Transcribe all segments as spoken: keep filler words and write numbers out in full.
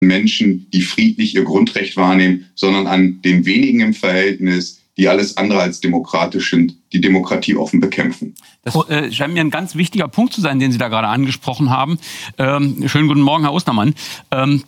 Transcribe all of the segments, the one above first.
Menschen, die friedlich ihr Grundrecht wahrnehmen, sondern an den wenigen im Verhältnis, die alles andere als demokratisch sind, die Demokratie offen bekämpfen. Das äh, scheint mir ein ganz wichtiger Punkt zu sein, den Sie da gerade angesprochen haben. Ähm, schönen guten Morgen, Herr Ostermann. Ähm,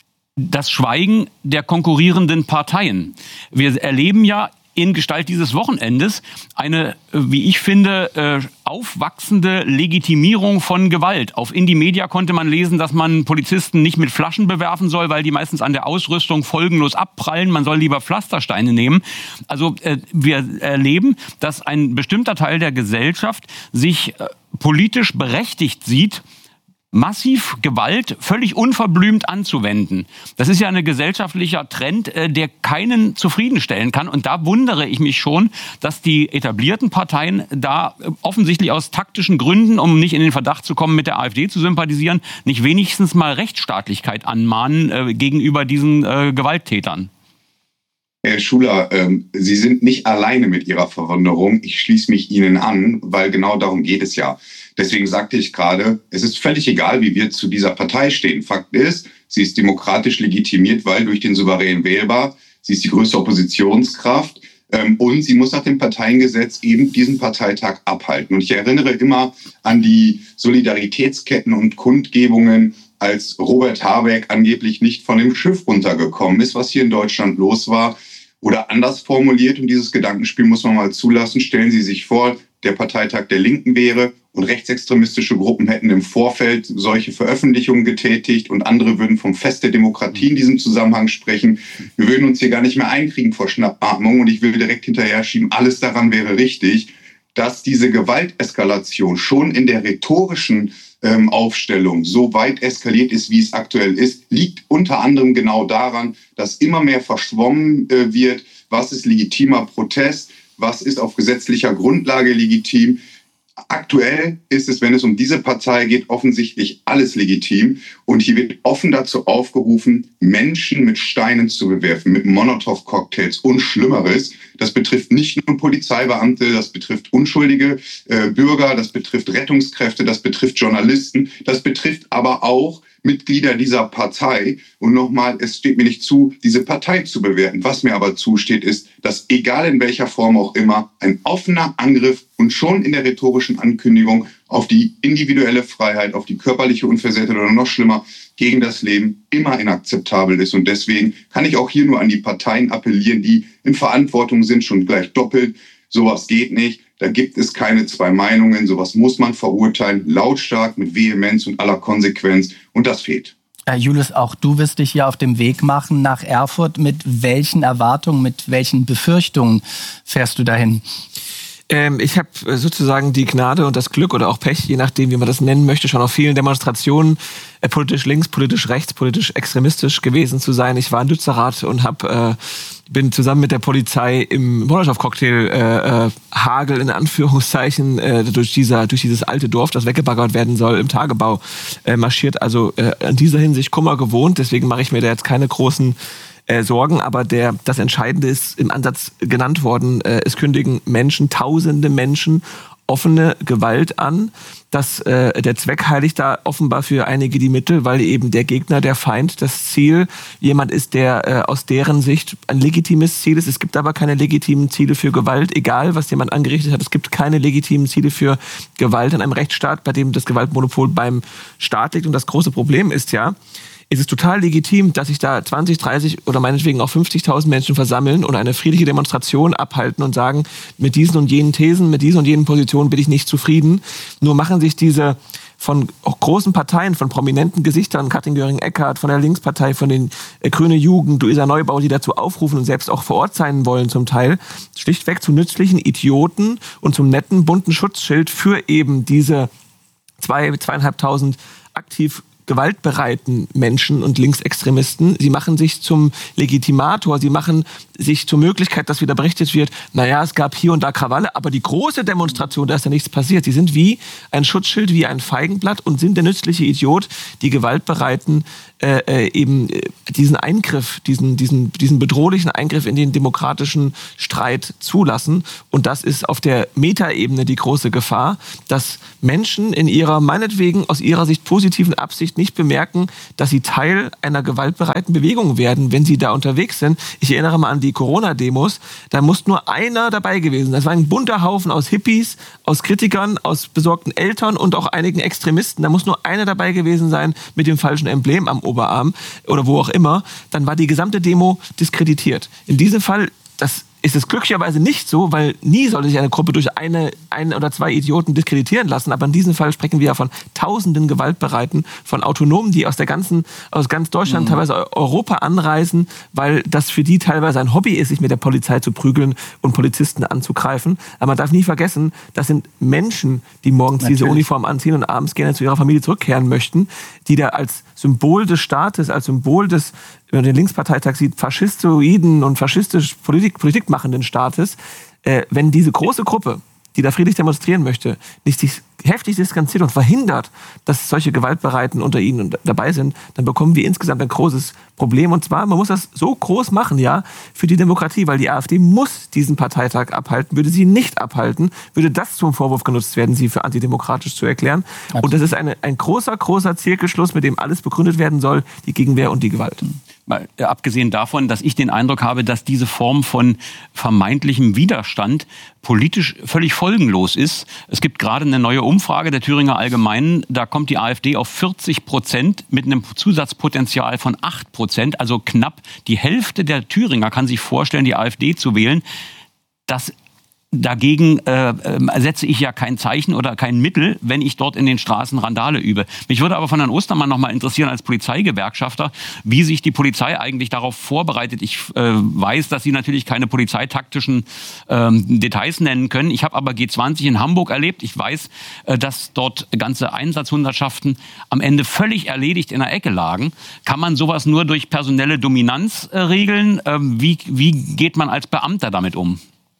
das Schweigen der konkurrierenden Parteien. Wir erleben ja in Gestalt dieses Wochenendes eine, wie ich finde, äh, aufwachsende Legitimierung von Gewalt. Auf Indymedia konnte man lesen, dass man Polizisten nicht mit Flaschen bewerfen soll, weil die meistens an der Ausrüstung folgenlos abprallen. Man soll lieber Pflastersteine nehmen. Also äh, wir erleben, dass ein bestimmter Teil der Gesellschaft sich äh, politisch berechtigt sieht, massiv Gewalt völlig unverblümt anzuwenden. Das ist ja ein gesellschaftlicher Trend, der keinen zufriedenstellen kann. Und da wundere ich mich schon, dass die etablierten Parteien da offensichtlich aus taktischen Gründen, um nicht in den Verdacht zu kommen, mit der AfD zu sympathisieren, nicht wenigstens mal Rechtsstaatlichkeit anmahnen äh, gegenüber diesen äh, Gewalttätern. Herr Schuler, ähm, Sie sind nicht alleine mit Ihrer Verwunderung. Ich schließe mich Ihnen an, weil genau darum geht es ja. Deswegen sagte ich gerade, es ist völlig egal, wie wir zu dieser Partei stehen. Fakt ist, sie ist demokratisch legitimiert, weil durch den Souverän wählbar. Sie ist die größte Oppositionskraft ähm, und sie muss nach dem Parteiengesetz eben diesen Parteitag abhalten. Und ich erinnere immer an die Solidaritätsketten und Kundgebungen, als Robert Habeck angeblich nicht von dem Schiff runtergekommen ist, was hier in Deutschland los war. Oder anders formuliert, und dieses Gedankenspiel muss man mal zulassen, stellen Sie sich vor, der Parteitag der Linken wäre und rechtsextremistische Gruppen hätten im Vorfeld solche Veröffentlichungen getätigt und andere würden vom Fest der Demokratie in diesem Zusammenhang sprechen. Wir würden uns hier gar nicht mehr einkriegen vor Schnappatmung und ich will direkt hinterher schieben, alles daran wäre richtig, dass diese Gewalteskalation schon in der rhetorischen ähm, Aufstellung so weit eskaliert ist, wie es aktuell ist, liegt unter anderem genau daran, dass immer mehr verschwommen äh, wird, was ist legitimer Protest, was ist auf gesetzlicher Grundlage legitim. Aktuell ist es, wenn es um diese Partei geht, offensichtlich alles legitim. Und hier wird offen dazu aufgerufen, Menschen mit Steinen zu bewerfen, mit Molotow-Cocktails und Schlimmeres. Das betrifft nicht nur Polizeibeamte, das betrifft unschuldige äh, Bürger, das betrifft Rettungskräfte, das betrifft Journalisten, das betrifft aber auch Mitglieder dieser Partei. Und nochmal, es steht mir nicht zu, diese Partei zu bewerten. Was mir aber zusteht, ist, dass egal in welcher Form auch immer, ein offener Angriff und schon in der rhetorischen Ankündigung auf die individuelle Freiheit, auf die körperliche Unversehrtheit oder noch schlimmer, gegen das Leben immer inakzeptabel ist. Und deswegen kann ich auch hier nur an die Parteien appellieren, die in Verantwortung sind, schon gleich doppelt. Sowas geht nicht. Da gibt es keine zwei Meinungen. Sowas muss man verurteilen, lautstark, mit Vehemenz und aller Konsequenz. Und das fehlt. Herr Julius, auch du wirst dich hier auf dem Weg machen nach Erfurt. Mit welchen Erwartungen, mit welchen Befürchtungen fährst du dahin? Ähm, ich habe sozusagen die Gnade und das Glück oder auch Pech, je nachdem, wie man das nennen möchte, schon auf vielen Demonstrationen äh, politisch links, politisch rechts, politisch extremistisch gewesen zu sein. Ich war in Lützerath und hab, äh, bin zusammen mit der Polizei im Molotow-Cocktail äh, äh, Hagel in Anführungszeichen äh, durch, dieser, durch dieses alte Dorf, das weggebaggert werden soll, im Tagebau äh, marschiert. Also äh, in dieser Hinsicht Kummer gewohnt. Deswegen mache ich mir da jetzt keine großen Äh, Sorgen, aber der, das Entscheidende ist im Ansatz genannt worden, äh, es kündigen Menschen, tausende Menschen offene Gewalt an. Das, äh, der Zweck heiligt da offenbar für einige die Mittel, weil eben der Gegner, der Feind, das Ziel jemand ist, der äh, aus deren Sicht ein legitimes Ziel ist. Es gibt aber keine legitimen Ziele für Gewalt, egal was jemand angerichtet hat. Es gibt keine legitimen Ziele für Gewalt in einem Rechtsstaat, bei dem das Gewaltmonopol beim Staat liegt. Und das große Problem ist ja, es ist total legitim, dass sich da zwanzig, dreißig oder meinetwegen auch fünfzigtausend Menschen versammeln und eine friedliche Demonstration abhalten und sagen, mit diesen und jenen Thesen, mit diesen und jenen Positionen bin ich nicht zufrieden. Nur machen sich diese von großen Parteien, von prominenten Gesichtern, Katrin Göring-Eckardt, von der Linkspartei, von den äh, Grüne Jugend, Luisa Neubauer, die dazu aufrufen und selbst auch vor Ort sein wollen zum Teil, schlichtweg zu nützlichen Idioten und zum netten, bunten Schutzschild für eben diese zwei, zweieinhalbtausend aktiv gewaltbereiten Menschen und Linksextremisten. Sie machen sich zum Legitimator, sie machen sich zur Möglichkeit, dass wieder berichtet wird, naja, es gab hier und da Krawalle, aber die große Demonstration, da ist ja nichts passiert. Sie sind wie ein Schutzschild, wie ein Feigenblatt und sind der nützliche Idiot, die gewaltbereiten äh, eben diesen Eingriff, diesen, diesen, diesen bedrohlichen Eingriff in den demokratischen Streit zulassen. Und das ist auf der Metaebene die große Gefahr, dass Menschen in ihrer, meinetwegen aus ihrer Sicht positiven Absicht nicht bemerken, dass sie Teil einer gewaltbereiten Bewegung werden, wenn sie da unterwegs sind. Ich erinnere mal an die Corona-Demos. Da muss nur einer dabei gewesen sein. Das war ein bunter Haufen aus Hippies, aus Kritikern, aus besorgten Eltern und auch einigen Extremisten. Da muss nur einer dabei gewesen sein mit dem falschen Emblem am Oberarm oder wo auch immer. Dann war die gesamte Demo diskreditiert. In diesem Fall, das ist es glücklicherweise nicht so, weil nie sollte sich eine Gruppe durch eine, ein oder zwei Idioten diskreditieren lassen. Aber in diesem Fall sprechen wir ja von tausenden Gewaltbereiten, von Autonomen, die aus der ganzen, aus ganz Deutschland, mhm. teilweise Europa anreisen, weil das für die teilweise ein Hobby ist, sich mit der Polizei zu prügeln und Polizisten anzugreifen. Aber man darf nie vergessen, das sind Menschen, die morgens Natürlich. diese Uniform anziehen und abends gerne zu ihrer Familie zurückkehren möchten, die da als Symbol des Staates, als Symbol des, wenn man den Linksparteitag sieht, faschistoiden und faschistisch Politik, Politik machenden Staates, äh, wenn diese große Gruppe, die da friedlich demonstrieren möchte, nicht sich heftig distanziert und verhindert, dass solche Gewaltbereiten unter ihnen dabei sind, dann bekommen wir insgesamt ein großes Problem. Und zwar, man muss das so groß machen, ja, für die Demokratie, weil die AfD muss diesen Parteitag abhalten. Würde sie nicht abhalten, würde das zum Vorwurf genutzt werden, sie für antidemokratisch zu erklären. Absolut. Und das ist eine, ein großer, großer Zirkelschluss, mit dem alles begründet werden soll, die Gegenwehr und die Gewalt. Mal, äh, abgesehen davon, dass ich den Eindruck habe, dass diese Form von vermeintlichem Widerstand politisch völlig folgenlos ist. Es gibt gerade eine neue Umfrage der Thüringer Allgemeinen, da kommt die AfD auf vierzig Prozent mit einem Zusatzpotenzial von acht Prozent, also knapp die Hälfte der Thüringer kann sich vorstellen, die AfD zu wählen. Das Dagegen äh, äh, setze ich ja kein Zeichen oder kein Mittel, wenn ich dort in den Straßen Randale übe. Mich würde aber von Herrn Ostermann noch mal interessieren als Polizeigewerkschafter, wie sich die Polizei eigentlich darauf vorbereitet. Ich äh, weiß, dass Sie natürlich keine polizeitaktischen ähm, Details nennen können. Ich habe aber G zwanzig in Hamburg erlebt. Ich weiß, äh, dass dort ganze Einsatzhundertschaften am Ende völlig erledigt in der Ecke lagen. Kann man sowas nur durch personelle Dominanz äh, regeln? Ähm, wie, wie geht man als Beamter damit um?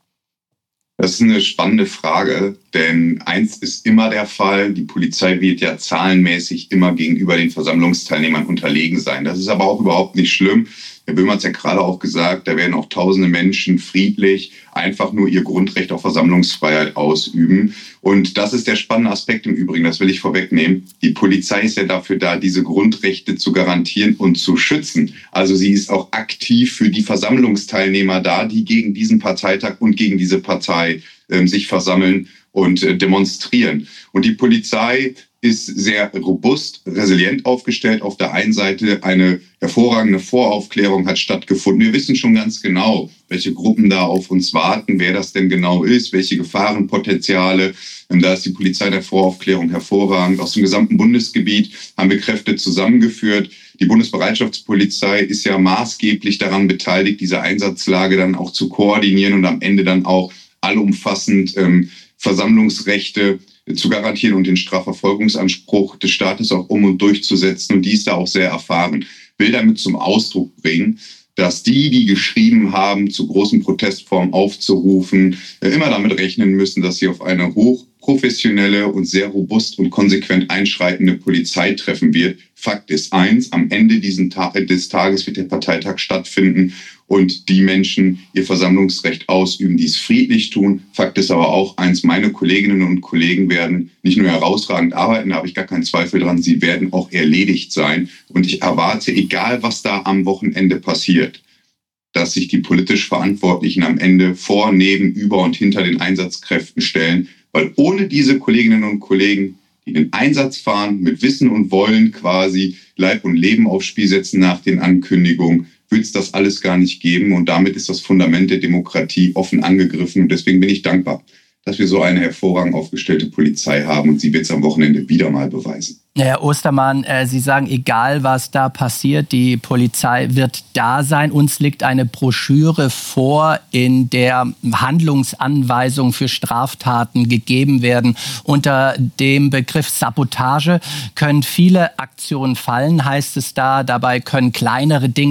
Das ist eine spannende Frage, denn eins ist immer der Fall, die Polizei wird ja zahlenmäßig immer gegenüber den Versammlungsteilnehmern unterlegen sein. Das ist aber auch überhaupt nicht schlimm. Herr Böhmer hat es ja gerade auch gesagt, da werden auch tausende Menschen friedlich einfach nur ihr Grundrecht auf Versammlungsfreiheit ausüben. Und das ist der spannende Aspekt im Übrigen, das will ich vorwegnehmen. Die Polizei ist ja dafür da, diese Grundrechte zu garantieren und zu schützen. Also sie ist auch aktiv für die Versammlungsteilnehmer da, die gegen diesen Parteitag und gegen diese Partei äh, sich versammeln und äh, demonstrieren. Und die Polizei ist sehr robust, resilient aufgestellt. Auf der einen Seite eine hervorragende Voraufklärung hat stattgefunden. Wir wissen schon ganz genau, welche Gruppen da auf uns warten, wer das denn genau ist, welche Gefahrenpotenziale. Da ist die Polizei der Voraufklärung hervorragend. Aus dem gesamten Bundesgebiet haben wir Kräfte zusammengeführt. Die Bundesbereitschaftspolizei ist ja maßgeblich daran beteiligt, diese Einsatzlage dann auch zu koordinieren und am Ende dann auch allumfassend ähm, Versammlungsrechte zu garantieren und den Strafverfolgungsanspruch des Staates auch um und durchzusetzen. Und die ist da auch sehr erfahren. Will damit zum Ausdruck bringen, dass die, die geschrieben haben, zu großen Protestformen aufzurufen, immer damit rechnen müssen, dass sie auf eine hochprofessionelle und sehr robust und konsequent einschreitende Polizei treffen wird. Fakt ist eins, am Ende diesen Ta- des Tages wird der Parteitag stattfinden und die Menschen ihr Versammlungsrecht ausüben, die es friedlich tun. Fakt ist aber auch eins, meine Kolleginnen und Kollegen werden nicht nur herausragend arbeiten, da habe ich gar keinen Zweifel dran, sie werden auch erledigt sein. Und ich erwarte, egal was da am Wochenende passiert, dass sich die politisch Verantwortlichen am Ende vor, neben, über und hinter den Einsatzkräften stellen. Weil ohne diese Kolleginnen und Kollegen, die den Einsatz fahren, mit Wissen und Wollen quasi Leib und Leben aufs Spiel setzen nach den Ankündigungen, wird es das alles gar nicht geben. Und damit ist das Fundament der Demokratie offen angegriffen. Und deswegen bin ich dankbar, dass wir so eine hervorragend aufgestellte Polizei haben. Und sie wird es am Wochenende wieder mal beweisen. Herr Ostermann, äh, Sie sagen, egal was da passiert, die Polizei wird da sein. Uns liegt eine Broschüre vor, in der Handlungsanweisungen für Straftaten gegeben werden. Unter dem Begriff Sabotage können viele Aktionen fallen, heißt es da. Dabei können kleinere Dinge kaputt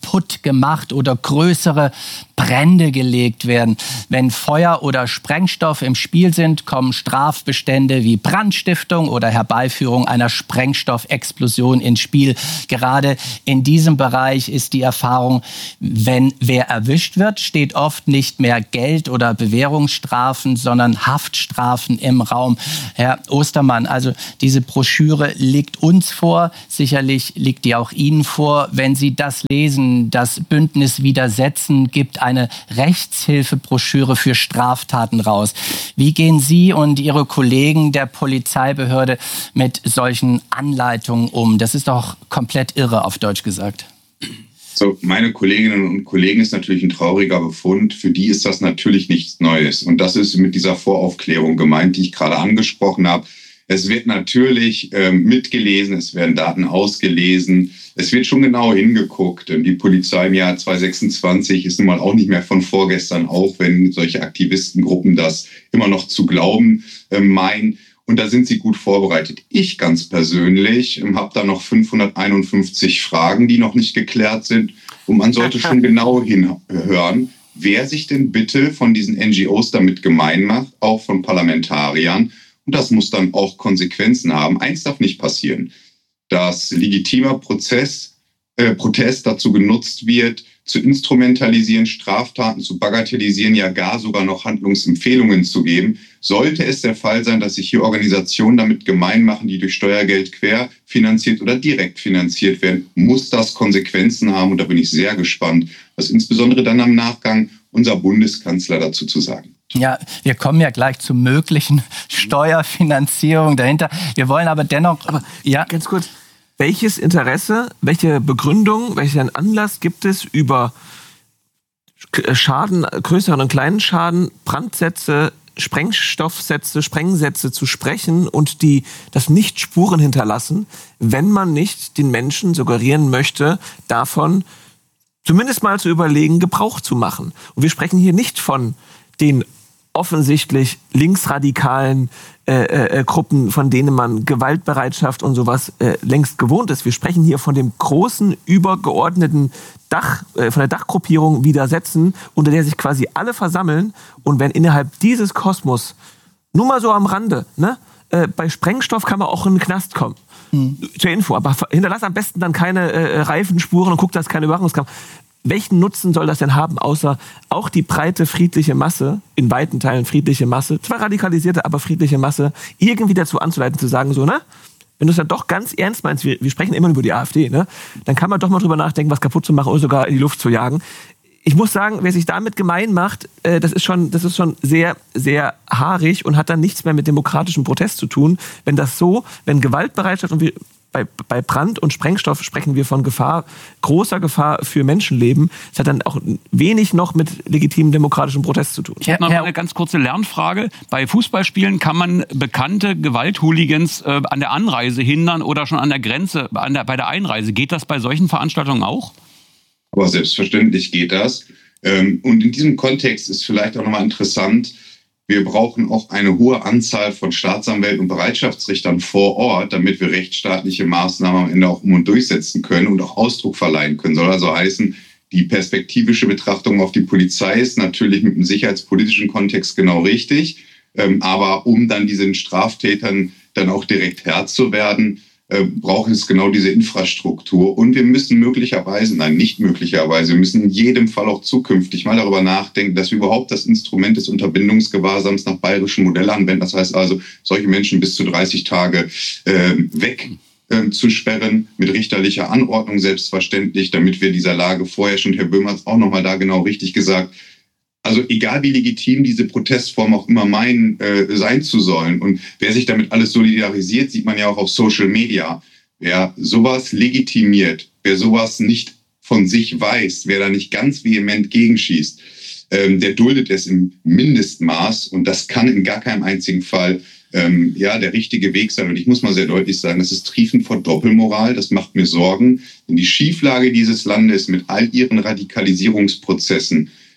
kaputt gemacht oder größere Brände gelegt werden. Wenn Feuer oder Sprengstoff im Spiel sind, kommen Strafbestände wie Brandstiftung oder Herbeiführung einer Sprengstoffexplosion ins Spiel. Gerade in diesem Bereich ist die Erfahrung, wenn wer erwischt wird, steht oft nicht mehr Geld oder Bewährungsstrafen, sondern Haftstrafen im Raum. Herr Ostermann, also diese Broschüre liegt uns vor, sicherlich liegt die auch Ihnen vor. Wenn Sie das lesen, das Bündnis Widersetzen gibt eine Rechtshilfebroschüre für Straftaten raus. Wie gehen Sie und Ihre Kollegen der Polizeibehörde mit solchen Anleitungen um? Das ist doch komplett irre, auf Deutsch gesagt. So, meine Kolleginnen und Kollegen ist natürlich ein trauriger Befund. Für die ist das natürlich nichts Neues. Und das ist mit dieser Voraufklärung gemeint, die ich gerade angesprochen habe. Es wird natürlich ähm, mitgelesen, es werden Daten ausgelesen, es wird schon genau hingeguckt. Und die Polizei im Jahr zweitausendsechsundzwanzig ist nun mal auch nicht mehr von vorgestern, auch wenn solche Aktivistengruppen das immer noch zu glauben äh, meinen. Und da sind sie gut vorbereitet. Ich ganz persönlich ähm, habe da noch fünfhunderteinundfünfzig Fragen, die noch nicht geklärt sind. Und man sollte schon genau hinhören, wer sich denn bitte von diesen N G Os damit gemein macht, auch von Parlamentariern. Und das muss dann auch Konsequenzen haben. Eins darf nicht passieren, dass legitimer Prozess, äh, Protest dazu genutzt wird, zu instrumentalisieren, Straftaten zu bagatellisieren, ja gar sogar noch Handlungsempfehlungen zu geben. Sollte es der Fall sein, dass sich hier Organisationen damit gemein machen, die durch Steuergeld querfinanziert oder direkt finanziert werden, muss das Konsequenzen haben. Und da bin ich sehr gespannt, was insbesondere dann am Nachgang unser Bundeskanzler dazu zu sagen. Ja, wir kommen ja gleich zur möglichen Steuerfinanzierung dahinter. Wir wollen aber dennoch... Aber ja, ganz kurz, welches Interesse, welche Begründung, welchen Anlass gibt es, über Schaden, größeren und kleinen Schaden, Brandsätze, Sprengstoffsätze, Sprengsätze zu sprechen und die das nicht Spuren hinterlassen, wenn man nicht den Menschen suggerieren möchte, davon zumindest mal zu überlegen, Gebrauch zu machen. Und wir sprechen hier nicht von den offensichtlich linksradikalen äh, äh, Gruppen, von denen man Gewaltbereitschaft und sowas äh, längst gewohnt ist. Wir sprechen hier von dem großen, übergeordneten Dach, äh, von der Dachgruppierung Widersetzen, unter der sich quasi alle versammeln. Und wenn innerhalb dieses Kosmos, nur mal so am Rande, ne, äh, bei Sprengstoff kann man auch in den Knast kommen. Mhm. Zur Info, aber hinterlass am besten dann keine äh, Reifenspuren und guck, dass keine Überwachungskamera. Welchen Nutzen soll das denn haben, außer auch die breite friedliche Masse, in weiten Teilen friedliche Masse, zwar radikalisierte, aber friedliche Masse, irgendwie dazu anzuleiten, zu sagen, so, ne, wenn du es dann doch ganz ernst meinst, wir, wir sprechen immer über die AfD, ne, dann kann man doch mal drüber nachdenken, was kaputt zu machen oder sogar in die Luft zu jagen. Ich muss sagen, wer sich damit gemein macht, äh, das ist schon, das ist schon sehr, sehr haarig und hat dann nichts mehr mit demokratischem Protest zu tun. Wenn das so, wenn Gewaltbereitschaft und wir Bei, bei Brand und Sprengstoff sprechen wir von Gefahr, großer Gefahr für Menschenleben. Das hat dann auch wenig noch mit legitimem demokratischem Protest zu tun. Ich habe noch eine ganz kurze Lernfrage. Bei Fußballspielen kann man bekannte Gewalthooligans äh, an der Anreise hindern oder schon an der Grenze, an der, bei der Einreise. Geht das bei solchen Veranstaltungen auch? Aber selbstverständlich geht das. Und in diesem Kontext ist vielleicht auch nochmal interessant, wir brauchen auch eine hohe Anzahl von Staatsanwälten und Bereitschaftsrichtern vor Ort, damit wir rechtsstaatliche Maßnahmen am Ende auch um und durchsetzen können und auch Ausdruck verleihen können. Soll also heißen, die perspektivische Betrachtung auf die Polizei ist natürlich mit dem sicherheitspolitischen Kontext genau richtig. Aber um dann diesen Straftätern dann auch direkt Herr zu werden, äh, braucht es genau diese Infrastruktur. Und wir müssen möglicherweise, nein, nicht möglicherweise, wir müssen in jedem Fall auch zukünftig mal darüber nachdenken, dass wir überhaupt das Instrument des Unterbindungsgewahrsams nach bayerischem Modell anwenden. Das heißt also, solche Menschen bis zu dreißig Tage äh, weg äh, zu sperren, mit richterlicher Anordnung selbstverständlich, damit wir dieser Lage vorherrschen. Und Herr Böhm hat es auch nochmal da genau richtig gesagt. Also egal wie legitim diese Protestform auch immer meinen äh, sein zu sollen und wer sich damit alles solidarisiert, sieht man ja auch auf Social Media. Wer sowas legitimiert, wer sowas nicht von sich weiß, wer da nicht ganz vehement gegenschießt, ähm, der duldet es im Mindestmaß und das kann in gar keinem einzigen Fall ähm, ja der richtige Weg sein. Und ich muss mal sehr deutlich sagen, das ist triefend vor Doppelmoral, das macht mir Sorgen. Denn die Schieflage dieses Landes mit all ihren Radikalisierungsprozessen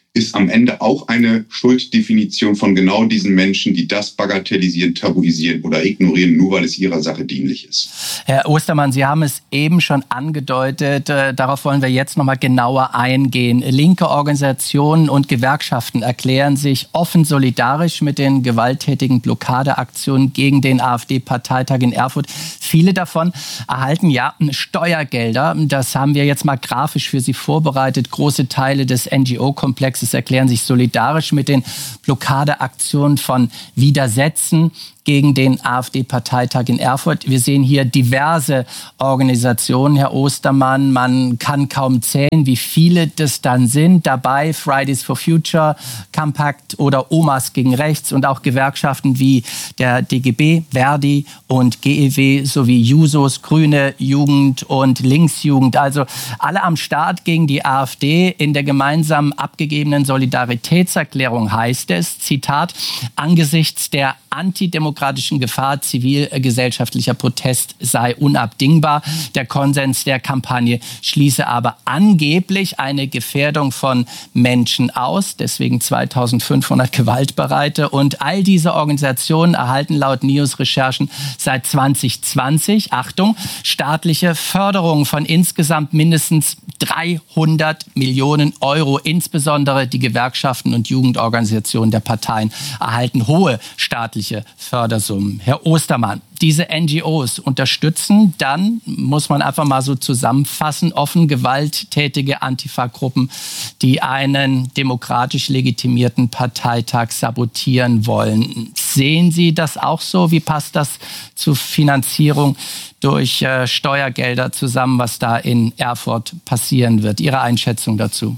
ist am Ende auch eine Schulddefinition von genau diesen Menschen, die das bagatellisieren, tabuisieren oder ignorieren, nur weil es ihrer Sache dienlich ist. Herr Ostermann, Sie haben es eben schon angedeutet, äh, darauf wollen wir jetzt noch mal genauer eingehen. Linke Organisationen und Gewerkschaften erklären sich offen solidarisch mit den gewalttätigen Blockadeaktionen gegen den AfD-Parteitag in Erfurt. Viele davon erhalten ja Steuergelder. Das haben wir jetzt mal grafisch für Sie vorbereitet. Große Teile des N G O-Komplexes erklären sich solidarisch mit den Blockadeaktionen von Widersetzen gegen den AfD-Parteitag in Erfurt. Wir sehen hier diverse Organisationen, Herr Ostermann. Man kann kaum zählen, wie viele das dann sind. Dabei Fridays for Future, Compact oder Omas gegen Rechts und auch Gewerkschaften wie der D G B, Verdi und G E W sowie Jusos, Grüne Jugend und Linksjugend. Also alle am Start gegen die AfD. In der gemeinsam abgegebenen Solidaritätserklärung heißt es, Zitat, angesichts der antidemokratischen Gefahr zivilgesellschaftlicher Protest sei unabdingbar. Der Konsens der Kampagne schließe aber angeblich eine Gefährdung von Menschen aus, deswegen zweitausendfünfhundert Gewaltbereite. Und all diese Organisationen erhalten laut N I O S-Recherchen seit zwanzig zwanzig, Achtung, staatliche Förderung von insgesamt mindestens dreihundert Millionen Euro. Insbesondere die Gewerkschaften und Jugendorganisationen der Parteien erhalten hohe staatliche Fördersummen. Herr Ostermann, diese N G Os unterstützen dann, muss man einfach mal so zusammenfassen, offen gewalttätige Antifa-Gruppen, die einen demokratisch legitimierten Parteitag sabotieren wollen. Sehen Sie das auch so? Wie passt das zur Finanzierung durch äh, Steuergelder zusammen, was da in Erfurt passieren wird? Ihre Einschätzung dazu?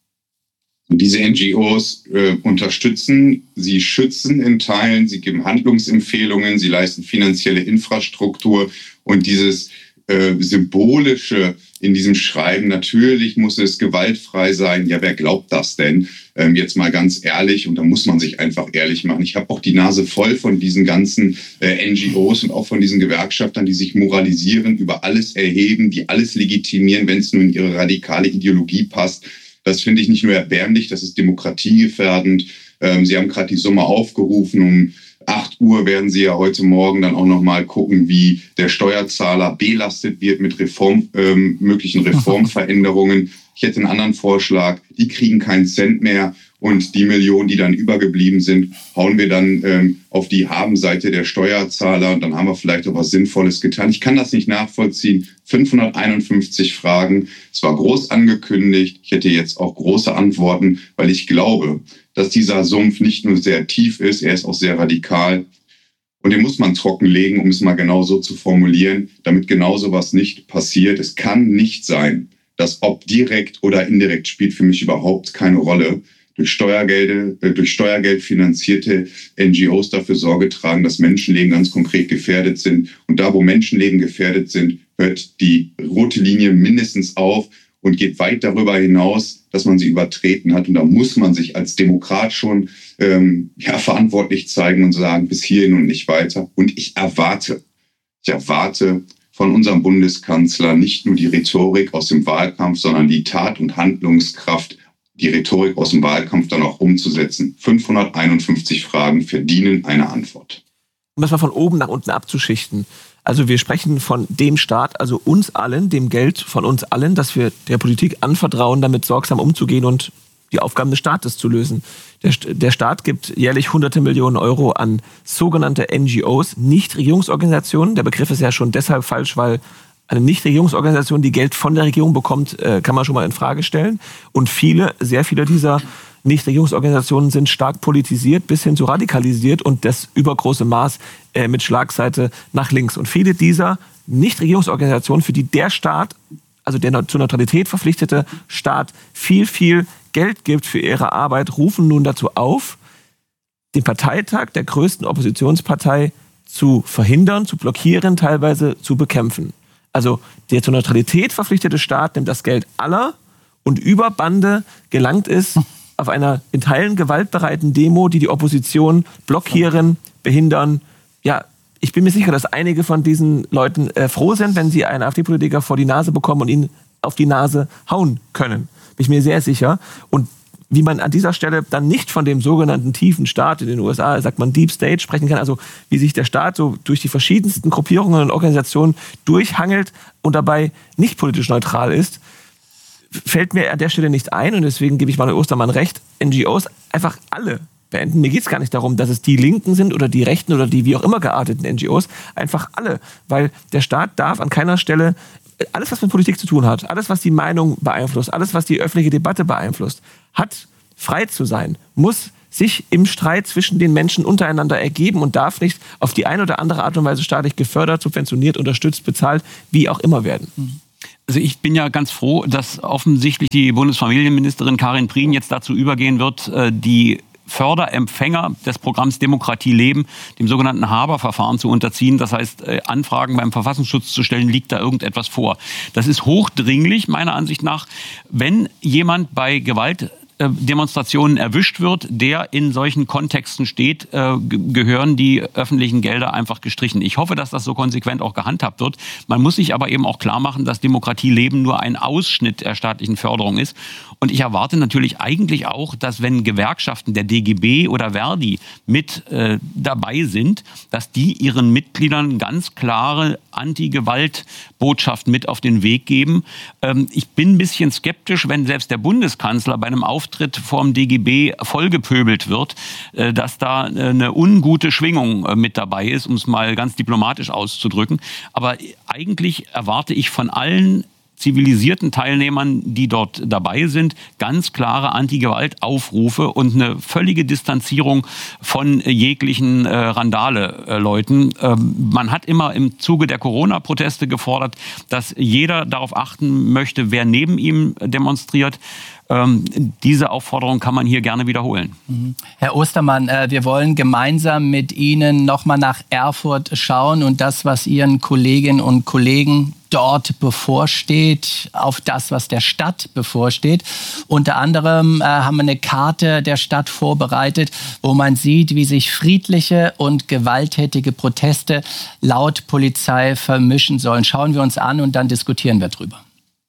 Diese N G Os äh, unterstützen, sie schützen in Teilen, sie geben Handlungsempfehlungen, sie leisten finanzielle Infrastruktur und dieses äh, Symbolische in diesem Schreiben, natürlich muss es gewaltfrei sein. Ja, wer glaubt das denn? Ähm, jetzt mal ganz ehrlich, und da muss man sich einfach ehrlich machen. Ich habe auch die Nase voll von diesen ganzen äh, N G Os und auch von diesen Gewerkschaftern, die sich moralisieren, über alles erheben, die alles legitimieren, wenn es nur in ihre radikale Ideologie passt. Das finde ich nicht nur erbärmlich, das ist demokratiegefährdend. Ähm, Sie haben gerade die Summe aufgerufen. Um acht Uhr werden Sie ja heute Morgen dann auch noch mal gucken, wie der Steuerzahler belastet wird mit Reform, ähm, möglichen Reformveränderungen. Ich hätte einen anderen Vorschlag. Die kriegen keinen Cent mehr. Und die Millionen, die dann übergeblieben sind, hauen wir dann ähm, auf die Habenseite der Steuerzahler. Und dann haben wir vielleicht auch was Sinnvolles getan. Ich kann das nicht nachvollziehen. fünfhunderteinundfünfzig Fragen. Es war groß angekündigt. Ich hätte jetzt auch große Antworten, weil ich glaube, dass dieser Sumpf nicht nur sehr tief ist, er ist auch sehr radikal. Und den muss man trockenlegen, um es mal genau so zu formulieren, damit genau sowas nicht passiert. Es kann nicht sein, dass ob direkt oder indirekt spielt für mich überhaupt keine Rolle. Durch Steuergelder, durch Steuergeld finanzierte N G Os dafür Sorge tragen, dass Menschenleben ganz konkret gefährdet sind. Und da, wo Menschenleben gefährdet sind, hört die rote Linie mindestens auf und geht weit darüber hinaus, dass man sie übertreten hat. Und da muss man sich als Demokrat schon ähm, ja, verantwortlich zeigen und sagen, bis hierhin und nicht weiter. Und ich erwarte, ich erwarte von unserem Bundeskanzler nicht nur die Rhetorik aus dem Wahlkampf, sondern die Tat- und Handlungskraft, die Rhetorik aus dem Wahlkampf dann auch umzusetzen. fünfhunderteinundfünfzig Fragen verdienen eine Antwort. Um das mal von oben nach unten abzuschichten. Also wir sprechen von dem Staat, also uns allen, dem Geld von uns allen, dass wir der Politik anvertrauen, damit sorgsam umzugehen und die Aufgaben des Staates zu lösen. Der, der Staat gibt jährlich hunderte Millionen Euro an sogenannte N G Os, Nichtregierungsorganisationen. Der Begriff ist ja schon deshalb falsch, weil eine Nichtregierungsorganisation, die Geld von der Regierung bekommt, kann man schon mal in Frage stellen. Und viele, sehr viele dieser Nichtregierungsorganisationen sind stark politisiert bis hin zu radikalisiert und das übergroße Maß äh, mit Schlagseite nach links. Und viele dieser Nichtregierungsorganisationen, für die der Staat, also der zur Neutralität verpflichtete Staat, viel, viel Geld gibt für ihre Arbeit, rufen nun dazu auf, den Parteitag der größten Oppositionspartei zu verhindern, zu blockieren, teilweise zu bekämpfen. Also der zur Neutralität verpflichtete Staat nimmt das Geld aller und über Bande gelangt es auf einer in Teilen gewaltbereiten Demo, die die Opposition blockieren, behindern. Ja, ich bin mir sicher, dass einige von diesen Leuten äh, froh sind, wenn sie einen AfD-Politiker vor die Nase bekommen und ihn auf die Nase hauen können. Bin ich mir sehr sicher. Und wie man an dieser Stelle dann nicht von dem sogenannten tiefen Staat in den U S A, sagt man Deep State, sprechen kann, also wie sich der Staat so durch die verschiedensten Gruppierungen und Organisationen durchhangelt und dabei nicht politisch neutral ist, fällt mir an der Stelle nicht ein und deswegen gebe ich Manuel Ostermann recht, N G Os einfach alle beenden. Mir geht es gar nicht darum, dass es die Linken sind oder die Rechten oder die wie auch immer gearteten N G Os. Einfach alle. Weil der Staat darf an keiner Stelle alles, was mit Politik zu tun hat, alles, was die Meinung beeinflusst, alles, was die öffentliche Debatte beeinflusst, hat frei zu sein, muss sich im Streit zwischen den Menschen untereinander ergeben und darf nicht auf die eine oder andere Art und Weise staatlich gefördert, subventioniert, unterstützt, bezahlt, wie auch immer werden. Also ich bin ja ganz froh, dass offensichtlich die Bundesfamilienministerin Karin Prien jetzt dazu übergehen wird, die Förderempfänger des Programms Demokratie leben, dem sogenannten Haber-Verfahren zu unterziehen. Das heißt, Anfragen beim Verfassungsschutz zu stellen, liegt da irgendetwas vor. Das ist hochdringlich, meiner Ansicht nach, wenn jemand bei Gewalt Demonstrationen erwischt wird, der in solchen Kontexten steht, äh, gehören die öffentlichen Gelder einfach gestrichen. Ich hoffe, dass das so konsequent auch gehandhabt wird. Man muss sich aber eben auch klar machen, dass Demokratieleben nur ein Ausschnitt der staatlichen Förderung ist. Und ich erwarte natürlich eigentlich auch, dass wenn Gewerkschaften der D G B oder Verdi mit äh, dabei sind, dass die ihren Mitgliedern ganz klare Anti-Gewalt-Botschaft mit auf den Weg geben. Ähm, ich bin ein bisschen skeptisch, wenn selbst der Bundeskanzler bei einem Auftritt vor dem D G B vollgepöbelt wird, äh, dass da eine ungute Schwingung äh, mit dabei ist, um es mal ganz diplomatisch auszudrücken. Aber eigentlich erwarte ich von allen zivilisierten Teilnehmern, die dort dabei sind, ganz klare Anti-Gewalt-Aufrufe und eine völlige Distanzierung von jeglichen äh, Randale-Leuten. Ähm, man hat immer im Zuge der Corona-Proteste gefordert, dass jeder darauf achten möchte, wer neben ihm demonstriert. Ähm, diese Aufforderung kann man hier gerne wiederholen. Herr Ostermann, äh, wir wollen gemeinsam mit Ihnen nochmal nach Erfurt schauen und das, was Ihren Kolleginnen und Kollegen dort bevorsteht, auf das, was der Stadt bevorsteht. Unter anderem äh, haben wir eine Karte der Stadt vorbereitet, wo man sieht, wie sich friedliche und gewalttätige Proteste laut Polizei vermischen sollen. Schauen wir uns an und dann diskutieren wir drüber.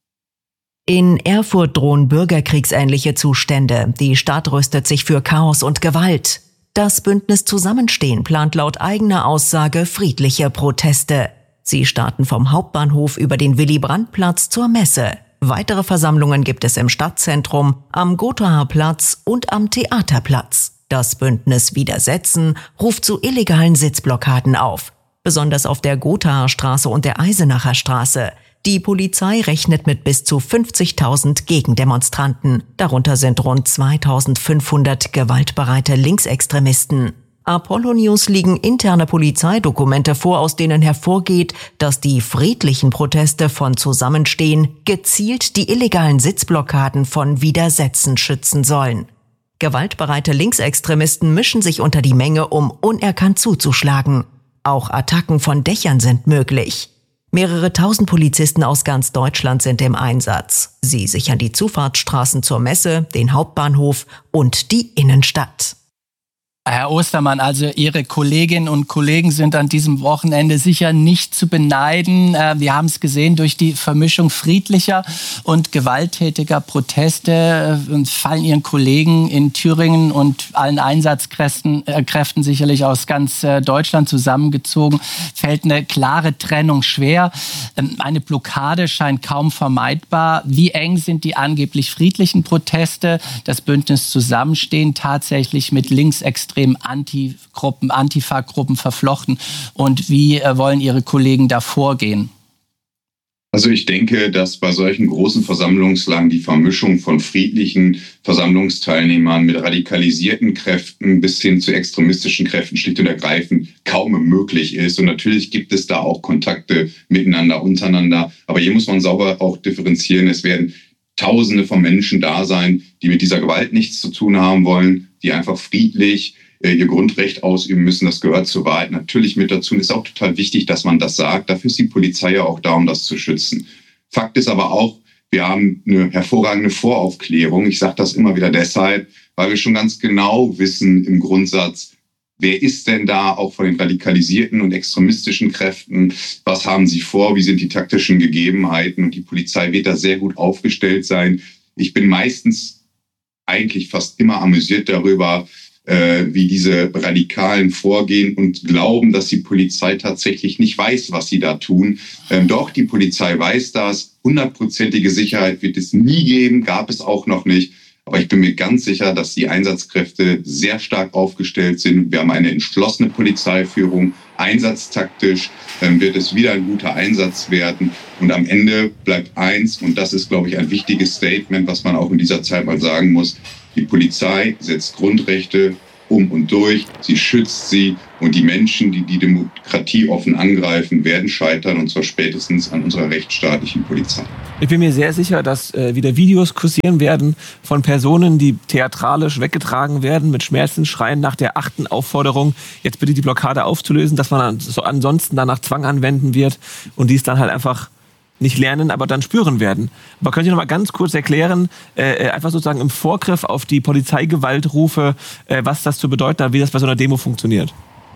In Erfurt drohen bürgerkriegsähnliche Zustände. Die Stadt rüstet sich für Chaos und Gewalt. Das Bündnis Zusammenstehen plant laut eigener Aussage friedliche Proteste. Sie starten vom Hauptbahnhof über den Willy-Brandt-Platz zur Messe. Weitere Versammlungen gibt es im Stadtzentrum, am Gothaer Platz und am Theaterplatz. Das Bündnis Widersetzen ruft zu illegalen Sitzblockaden auf, besonders auf der Gothaer Straße und der Eisenacher Straße. Die Polizei rechnet mit bis zu fünfzigtausend Gegendemonstranten. Darunter sind rund zweitausendfünfhundert gewaltbereite Linksextremisten. Apollo News liegen interne Polizeidokumente vor, aus denen hervorgeht, dass die friedlichen Proteste von Zusammenstehen gezielt die illegalen Sitzblockaden von Widersetzen schützen sollen. Gewaltbereite Linksextremisten mischen sich unter die Menge, um unerkannt zuzuschlagen. Auch Attacken von Dächern sind möglich. Mehrere tausend Polizisten aus ganz Deutschland sind im Einsatz. Sie sichern die Zufahrtsstraßen zur Messe, den Hauptbahnhof und die Innenstadt. Herr Ostermann, also Ihre Kolleginnen und Kollegen sind an diesem Wochenende sicher nicht zu beneiden. Wir haben es gesehen, durch die Vermischung friedlicher und gewalttätiger Proteste fallen Ihren Kollegen in Thüringen und allen Einsatzkräften äh, Kräften sicherlich aus ganz äh, Deutschland zusammengezogen, fällt eine klare Trennung schwer. Ähm, eine Blockade scheint kaum vermeidbar. Wie eng sind die angeblich friedlichen Proteste, das Bündnis Zusammenstehen, tatsächlich mit linksextremen Anti-Gruppen, Antifa-Gruppen verflochten und wie äh, wollen Ihre Kollegen da vorgehen? Also ich denke, dass bei solchen großen Versammlungslagen die Vermischung von friedlichen Versammlungsteilnehmern mit radikalisierten Kräften bis hin zu extremistischen Kräften schlicht und ergreifend kaum möglich ist. Und natürlich gibt es da auch Kontakte miteinander, untereinander. Aber hier muss man sauber auch differenzieren. Es werden Tausende von Menschen da sein, die mit dieser Gewalt nichts zu tun haben wollen, die einfach friedlich äh, ihr Grundrecht ausüben müssen. Das gehört zur Wahrheit natürlich mit dazu. Und es ist auch total wichtig, dass man das sagt. Dafür ist die Polizei ja auch da, um das zu schützen. Fakt ist aber auch, wir haben eine hervorragende Voraufklärung. Ich sage das immer wieder deshalb, weil wir schon ganz genau wissen im Grundsatz, wer ist denn da auch von den radikalisierten und extremistischen Kräften? Was haben sie vor? Wie sind die taktischen Gegebenheiten? Und die Polizei wird da sehr gut aufgestellt sein. Ich bin meistens eigentlich fast immer amüsiert darüber, äh, wie diese Radikalen vorgehen und glauben, dass die Polizei tatsächlich nicht weiß, was sie da tun. Ähm, doch, die Polizei weiß das. Hundertprozentige Sicherheit wird es nie geben, gab es auch noch nicht. Aber ich bin mir ganz sicher, dass die Einsatzkräfte sehr stark aufgestellt sind. Wir haben eine entschlossene Polizeiführung. Einsatztaktisch ähm, wird es wieder ein guter Einsatz werden. Und am Ende bleibt eins, und das ist, glaube ich, ein wichtiges Statement, was man auch in dieser Zeit mal sagen muss. Die Polizei setzt Grundrechte um und durch, sie schützt sie, und die Menschen, die die Demokratie offen angreifen, werden scheitern, und zwar spätestens an unserer rechtsstaatlichen Polizei. Ich bin mir sehr sicher, dass äh, wieder Videos kursieren werden von Personen, die theatralisch weggetragen werden mit Schmerzensschreien nach der achten Aufforderung, jetzt bitte die Blockade aufzulösen, dass man so ansonsten danach Zwang anwenden wird und die es dann halt einfach nicht lernen, aber dann spüren werden. Aber könnt ihr noch mal ganz kurz erklären, äh, einfach sozusagen im Vorgriff auf die Polizeigewaltrufe, äh, was das zu bedeuten hat, wie das bei so einer Demo funktioniert?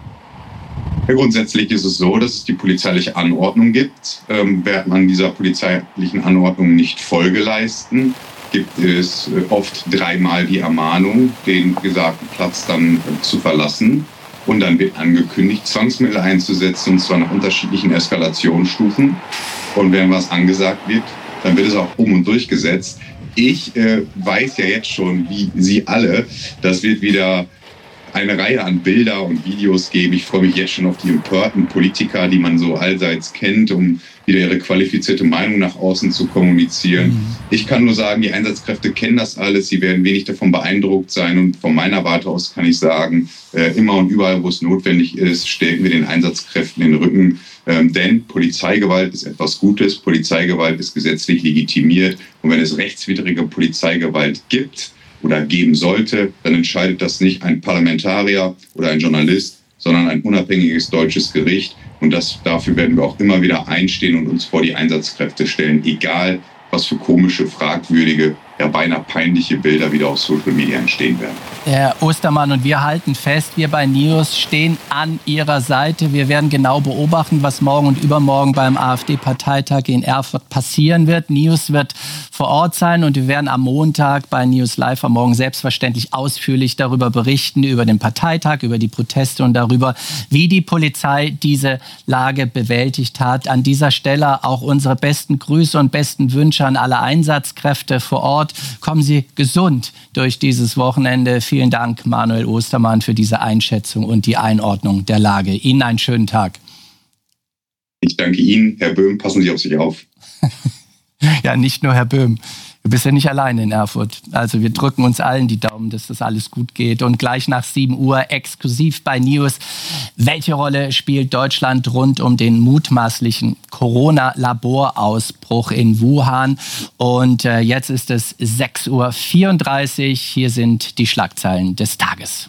Ja, grundsätzlich ist es so, dass es die polizeiliche Anordnung gibt. Ähm, wird man dieser polizeilichen Anordnung nicht Folge leisten, gibt es äh, oft dreimal die Ermahnung, den gesagten Platz dann äh, zu verlassen. Und dann wird angekündigt, Zwangsmittel einzusetzen, und zwar nach unterschiedlichen Eskalationsstufen. Und wenn was angesagt wird, dann wird es auch um und durchgesetzt. Ich äh, weiß ja jetzt schon, wie Sie alle, das wird wieder eine Reihe an Bilder und Videos geben. Ich freue mich jetzt schon auf die empörten Politiker, die man so allseits kennt, um wieder ihre qualifizierte Meinung nach außen zu kommunizieren. Mhm. Ich kann nur sagen, die Einsatzkräfte kennen das alles. Sie werden wenig davon beeindruckt sein. Und von meiner Warte aus kann ich sagen, äh, immer und überall, wo es notwendig ist, stärken wir den Einsatzkräften den Rücken. Ähm, denn Polizeigewalt ist etwas Gutes. Polizeigewalt ist gesetzlich legitimiert. Und wenn es rechtswidrige Polizeigewalt gibt oder geben sollte, dann entscheidet das nicht ein Parlamentarier oder ein Journalist, sondern ein unabhängiges deutsches Gericht. Und das, dafür werden wir auch immer wieder einstehen und uns vor die Einsatzkräfte stellen, egal was für komische, fragwürdige, ja beinahe peinliche Bilder wieder auf Social Media entstehen werden. Herr Ostermann, und wir halten fest, wir bei NIOS stehen an Ihrer Seite. Wir werden genau beobachten, was morgen und übermorgen beim AfD-Parteitag in Erfurt passieren wird. NIOS wird vor Ort sein, und wir werden am Montag bei NIOS Live am Morgen selbstverständlich ausführlich darüber berichten, über den Parteitag, über die Proteste und darüber, wie die Polizei diese Lage bewältigt hat. An dieser Stelle auch unsere besten Grüße und besten Wünsche an alle Einsatzkräfte vor Ort. Kommen Sie gesund durch dieses Wochenende. Vielen Dank, Manuel Ostermann, für diese Einschätzung und die Einordnung der Lage. Ihnen einen schönen Tag. Ich danke Ihnen, Herr Böhm. Passen Sie auf sich auf. Ja, nicht nur Herr Böhm. Du bist ja nicht alleine in Erfurt. Also wir drücken uns allen die Daumen, dass das alles gut geht. Und gleich nach sieben Uhr exklusiv bei NIOS. Welche Rolle spielt Deutschland rund um den mutmaßlichen Corona-Laborausbruch in Wuhan? Und äh, jetzt ist es sechs Uhr vierunddreißig. Hier sind die Schlagzeilen des Tages.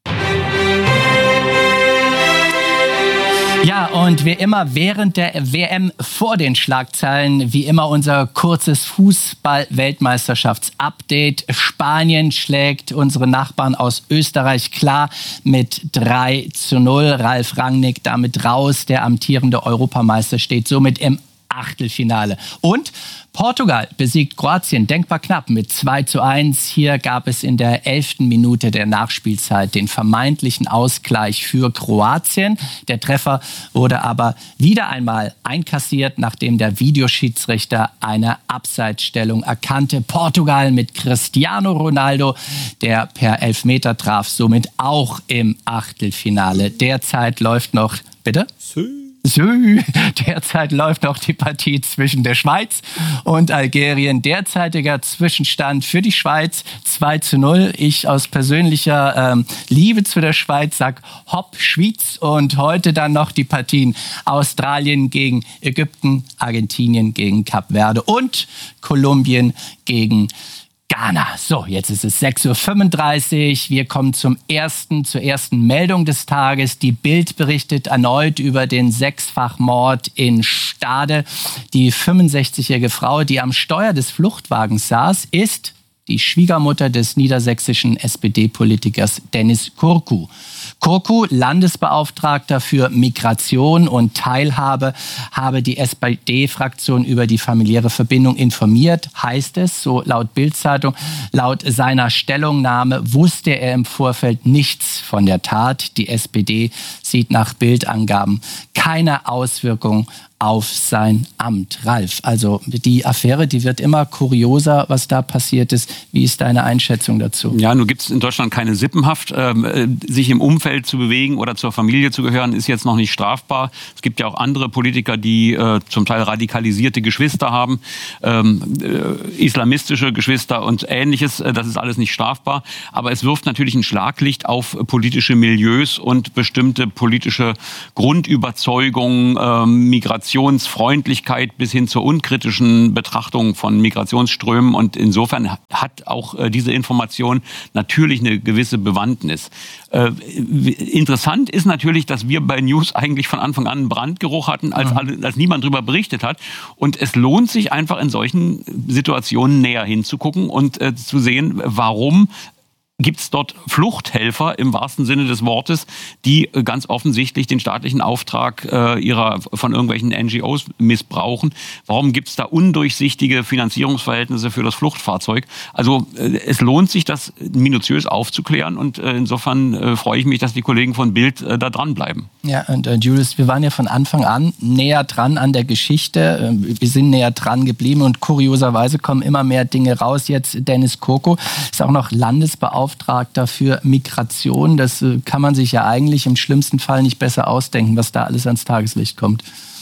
Ja, und wie immer während der W M vor den Schlagzeilen, wie immer unser kurzes Fußball-Weltmeisterschafts-Update. Spanien schlägt unsere Nachbarn aus Österreich klar mit drei zu null. Ralf Rangnick damit raus. Der amtierende Europameister steht somit im Achtelfinale. Und Portugal besiegt Kroatien denkbar knapp mit zwei zu eins. Hier gab es in der elften Minute der Nachspielzeit den vermeintlichen Ausgleich für Kroatien. Der Treffer wurde aber wieder einmal einkassiert, nachdem der Videoschiedsrichter eine Abseitsstellung erkannte. Portugal mit Cristiano Ronaldo, der per Elfmeter traf, somit auch im Achtelfinale. Derzeit läuft noch, bitte? Derzeit läuft noch die Partie zwischen der Schweiz und Algerien. Derzeitiger Zwischenstand für die Schweiz zwei zu null. Ich aus persönlicher ähm, Liebe zu der Schweiz sag Hopp Schweiz. Und heute dann noch die Partien Australien gegen Ägypten, Argentinien gegen Kap Verde und Kolumbien gegen Ghana. So, jetzt ist es sechs Uhr fünfunddreißig. Wir kommen zum ersten, zur ersten Meldung des Tages. Die Bild berichtet erneut über den Sechsfachmord in Stade. Die fünfundsechzigjährige Frau, die am Steuer des Fluchtwagens saß, ist die Schwiegermutter des niedersächsischen S P D-Politikers Dennis Kurku. Kurku, Landesbeauftragter für Migration und Teilhabe, habe die S P D-Fraktion über die familiäre Verbindung informiert, heißt es, so laut Bild-Zeitung. Laut seiner Stellungnahme wusste er im Vorfeld nichts von der Tat. Die S P D sieht nach Bildangaben keine Auswirkung auf sein Amt. Ralf, also die Affäre, die wird immer kurioser, was da passiert ist. Wie ist deine Einschätzung dazu? Ja, nun gibt es in Deutschland keine Sippenhaft. Ähm, sich im Umfeld zu bewegen oder zur Familie zu gehören, ist jetzt noch nicht strafbar. Es gibt ja auch andere Politiker, die äh, zum Teil radikalisierte Geschwister haben, ähm, äh, islamistische Geschwister und Ähnliches. Das ist alles nicht strafbar. Aber es wirft natürlich ein Schlaglicht auf politische Milieus und bestimmte politische Grundüberzeugungen, äh, Migration, Migrationsfreundlichkeit bis hin zur unkritischen Betrachtung von Migrationsströmen. Und insofern hat auch äh, diese Information natürlich eine gewisse Bewandtnis. Äh, interessant ist natürlich, dass wir bei News eigentlich von Anfang an einen Brandgeruch hatten, als, alle, als niemand darüber berichtet hat. Und es lohnt sich einfach in solchen Situationen näher hinzugucken und äh, zu sehen, warum gibt es dort Fluchthelfer im wahrsten Sinne des Wortes, die ganz offensichtlich den staatlichen Auftrag äh, ihrer von irgendwelchen N G Os missbrauchen. Warum gibt es da undurchsichtige Finanzierungsverhältnisse für das Fluchtfahrzeug? Also äh, es lohnt sich, das minutiös aufzuklären und äh, insofern äh, freue ich mich, dass die Kollegen von Bild äh, da dranbleiben. Ja, und äh, Julius, wir waren ja von Anfang an näher dran an der Geschichte. Äh, wir sind näher dran geblieben und kurioserweise kommen immer mehr Dinge raus. Jetzt Dennis Kurku ist auch noch Landesbeauftragter für Migration. Das äh, kann man sich ja eigentlich im schlimmsten Fall nicht besser ausdenken, was da alles ans Tageslicht kommt.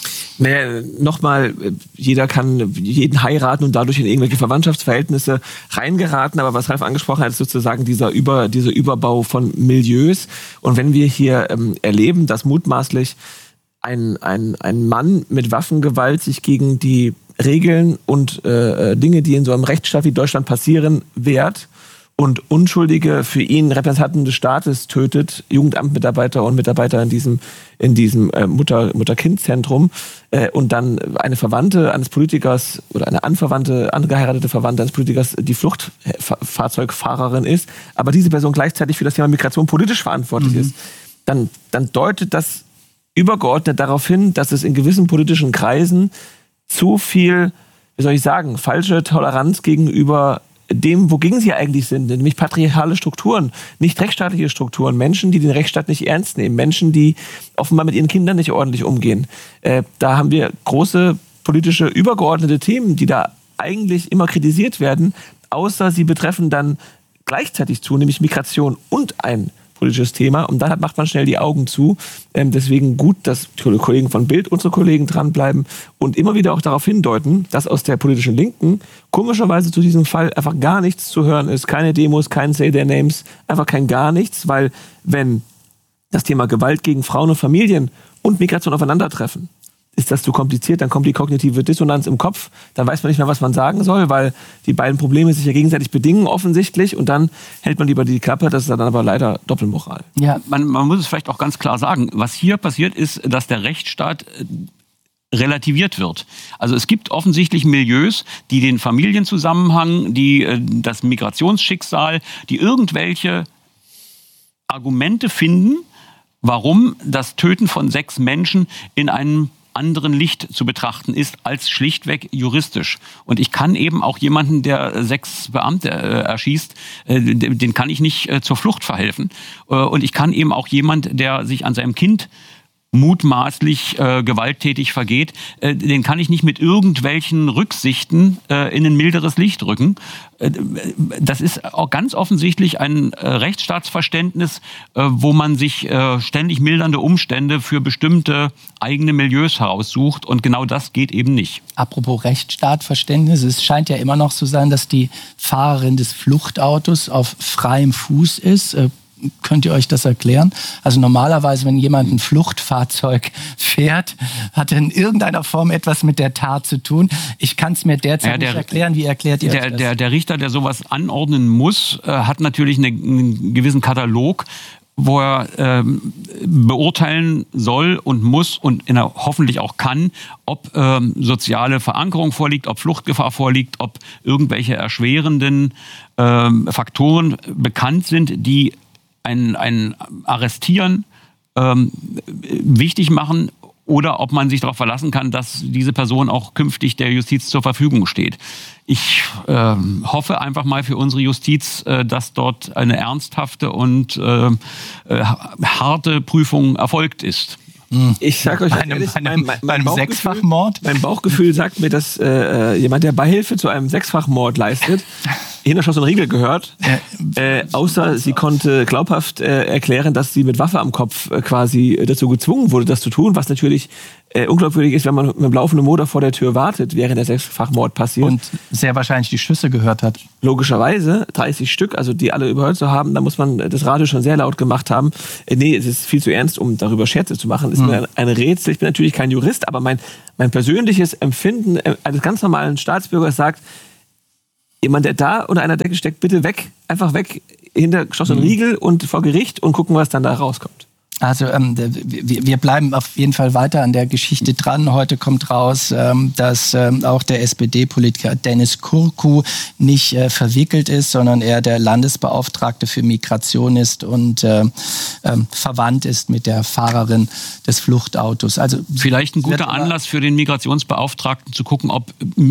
Naja, nochmal, jeder kann jeden heiraten und dadurch in irgendwelche Verwandtschaftsverhältnisse reingeraten. Aber was Ralf angesprochen hat, ist sozusagen dieser, Über, dieser Überbau von Milieus. Und wenn wir hier ähm, erleben, dass mutmaßlich ein, ein, ein Mann mit Waffengewalt sich gegen die Regeln und äh, Dinge, die in so einem Rechtsstaat wie Deutschland passieren, wehrt, und Unschuldige für ihn Repräsentanten des Staates tötet, Jugendamtmitarbeiter und Mitarbeiter in diesem, in diesem äh, Mutter, Mutter-Kind-Zentrum äh, und dann eine Verwandte eines Politikers oder eine anverwandte, angeheiratete Verwandte eines Politikers die Fluchtfahrzeugfahrerin ist, aber diese Person gleichzeitig für das Thema Migration politisch verantwortlich mhm. ist, dann, dann deutet das übergeordnet darauf hin, dass es in gewissen politischen Kreisen zu viel, wie soll ich sagen, falsche Toleranz gegenüber dem, wogegen sie eigentlich sind, nämlich patriarchale Strukturen, nicht rechtsstaatliche Strukturen, Menschen, die den Rechtsstaat nicht ernst nehmen, Menschen, die offenbar mit ihren Kindern nicht ordentlich umgehen. Äh, da haben wir große politische übergeordnete Themen, die da eigentlich immer kritisiert werden, außer sie betreffen dann gleichzeitig zu, nämlich Migration und ein politisches Thema. Und dann macht man schnell die Augen zu. Ähm, deswegen gut, dass die Kollegen von Bild, unsere Kollegen, dranbleiben und immer wieder auch darauf hindeuten, dass aus der politischen Linken komischerweise zu diesem Fall einfach gar nichts zu hören ist. Keine Demos, kein Say Their Names, einfach kein gar nichts, weil wenn das Thema Gewalt gegen Frauen und Familien und Migration aufeinandertreffen, ist das zu kompliziert, dann kommt die kognitive Dissonanz im Kopf, dann weiß man nicht mehr, was man sagen soll, weil die beiden Probleme sich ja gegenseitig bedingen offensichtlich und dann hält man lieber die Klappe, das ist dann aber leider Doppelmoral. Ja, man, man muss es vielleicht auch ganz klar sagen, was hier passiert ist, dass der Rechtsstaat relativiert wird. Also es gibt offensichtlich Milieus, die den Familienzusammenhang, die das Migrationsschicksal, die irgendwelche Argumente finden, warum das Töten von sechs Menschen in einem anderen Licht zu betrachten ist als schlichtweg juristisch. Und ich kann eben auch jemanden, der sechs Beamte äh, erschießt, äh, den kann ich nicht äh, zur Flucht verhelfen. Äh, und ich kann eben auch jemand, der sich an seinem Kind mutmaßlich äh, gewalttätig vergeht, äh, den kann ich nicht mit irgendwelchen Rücksichten äh, in ein milderes Licht rücken. Äh, das ist auch ganz offensichtlich ein äh, Rechtsstaatsverständnis, äh, wo man sich äh, ständig mildernde Umstände für bestimmte eigene Milieus heraussucht und genau das geht eben nicht. Apropos Rechtsstaatverständnis, es scheint ja immer noch so sein, dass die Fahrerin des Fluchtautos auf freiem Fuß ist. Äh, Könnt ihr euch das erklären? Also normalerweise, wenn jemand ein Fluchtfahrzeug fährt, hat er in irgendeiner Form etwas mit der Tat zu tun. Ich kann es mir derzeit ja, der, nicht erklären. Wie erklärt ihr der, euch das? Der, der Richter, der sowas anordnen muss, äh, hat natürlich eine, einen gewissen Katalog wo er ähm, beurteilen soll und muss und in er hoffentlich auch kann, ob ähm, soziale Verankerung vorliegt, ob Fluchtgefahr vorliegt, ob irgendwelche erschwerenden ähm, Faktoren bekannt sind, die ein, ein Arrestieren ähm, wichtig machen, oder ob man sich darauf verlassen kann, dass diese Person auch künftig der Justiz zur Verfügung steht. Ich äh, hoffe einfach mal für unsere Justiz, äh, dass dort eine ernsthafte und äh, äh, harte Prüfung erfolgt ist. Ich sag euch Einem, ehrlich, einem, mein, mein, einem Bauchgefühl, Sechsfachmord? mein Bauchgefühl sagt mir, dass äh, jemand, der Beihilfe zu einem Sechsfachmord leistet, hinter Schloss und Riegel gehört, äh, außer sie konnte glaubhaft äh, erklären, dass sie mit Waffe am Kopf äh, quasi dazu gezwungen wurde, das zu tun, was natürlich äh, unglaubwürdig ist, wenn man mit einem laufenden Motor vor der Tür wartet, während der Sechsfachmord passiert. Und sehr wahrscheinlich die Schüsse gehört hat. Logischerweise, dreißig Stück, also die alle überhört zu haben, da muss man das Radio schon sehr laut gemacht haben. Äh, nee, es ist viel zu ernst, um darüber Scherze zu machen. Es ist Mhm. mir ein Rätsel. Ich bin natürlich kein Jurist, aber mein, mein persönliches Empfinden eines ganz normalen Staatsbürgers sagt, jemand, der da unter einer Decke steckt, bitte weg, einfach weg, hinter Schloss und Riegel und vor Gericht und gucken, was dann da rauskommt. Also ähm, wir, wir bleiben auf jeden Fall weiter an der Geschichte dran. Heute kommt raus, ähm, dass ähm, auch der S P D-Politiker Dennis Kurku nicht äh, verwickelt ist, sondern er der Landesbeauftragte für Migration ist und äh, ähm, verwandt ist mit der Fahrerin des Fluchtautos. Also vielleicht ein guter Anlass für den Migrationsbeauftragten zu gucken, ob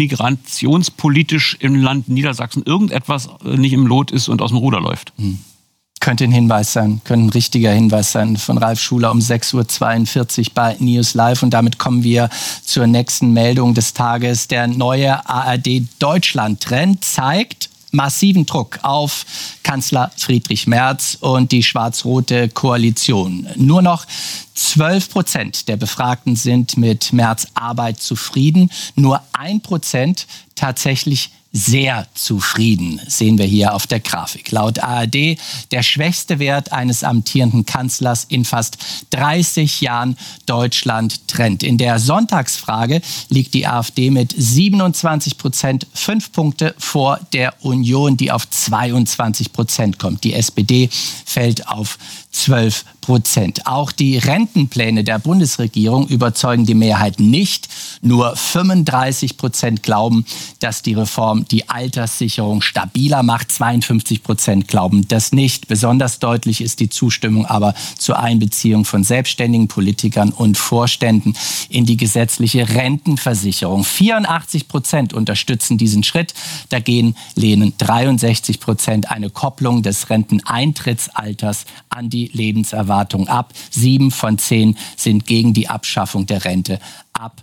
migrationspolitisch im Land Niedersachsen irgendetwas nicht im Lot ist und aus dem Ruder läuft. Hm. Könnte ein Hinweis sein, könnte ein richtiger Hinweis sein von Ralf Schuler um sechs Uhr zweiundvierzig bei News Live. Und damit kommen wir zur nächsten Meldung des Tages. Der neue A R D-Deutschland-Trend zeigt massiven Druck auf Kanzler Friedrich Merz und die schwarz-rote Koalition. Nur noch zwölf Prozent der Befragten sind mit Merz' Arbeit zufrieden. Nur ein Prozent tatsächlich sehr zufrieden, sehen wir hier auf der Grafik. Laut A R D der schwächste Wert eines amtierenden Kanzlers in fast dreißig Jahren Deutschland-Trend. In der Sonntagsfrage liegt die AfD mit siebenundzwanzig Prozent fünf Punkte vor der Union, die auf zweiundzwanzig Prozent kommt. Die S P D fällt auf zwölf Prozent. Auch die Rentenpläne der Bundesregierung überzeugen die Mehrheit nicht. Nur fünfunddreißig Prozent glauben, dass die Reform die Alterssicherung stabiler macht. zweiundfünfzig Prozent glauben das nicht. Besonders deutlich ist die Zustimmung aber zur Einbeziehung von selbstständigen Politikern und Vorständen in die gesetzliche Rentenversicherung. vierundachtzig Prozent unterstützen diesen Schritt. Dagegen lehnen dreiundsechzig Prozent eine Kopplung des Renteneintrittsalters an die Lebenserwartung ab. Sieben von zehn sind gegen die Abschaffung der Rente ab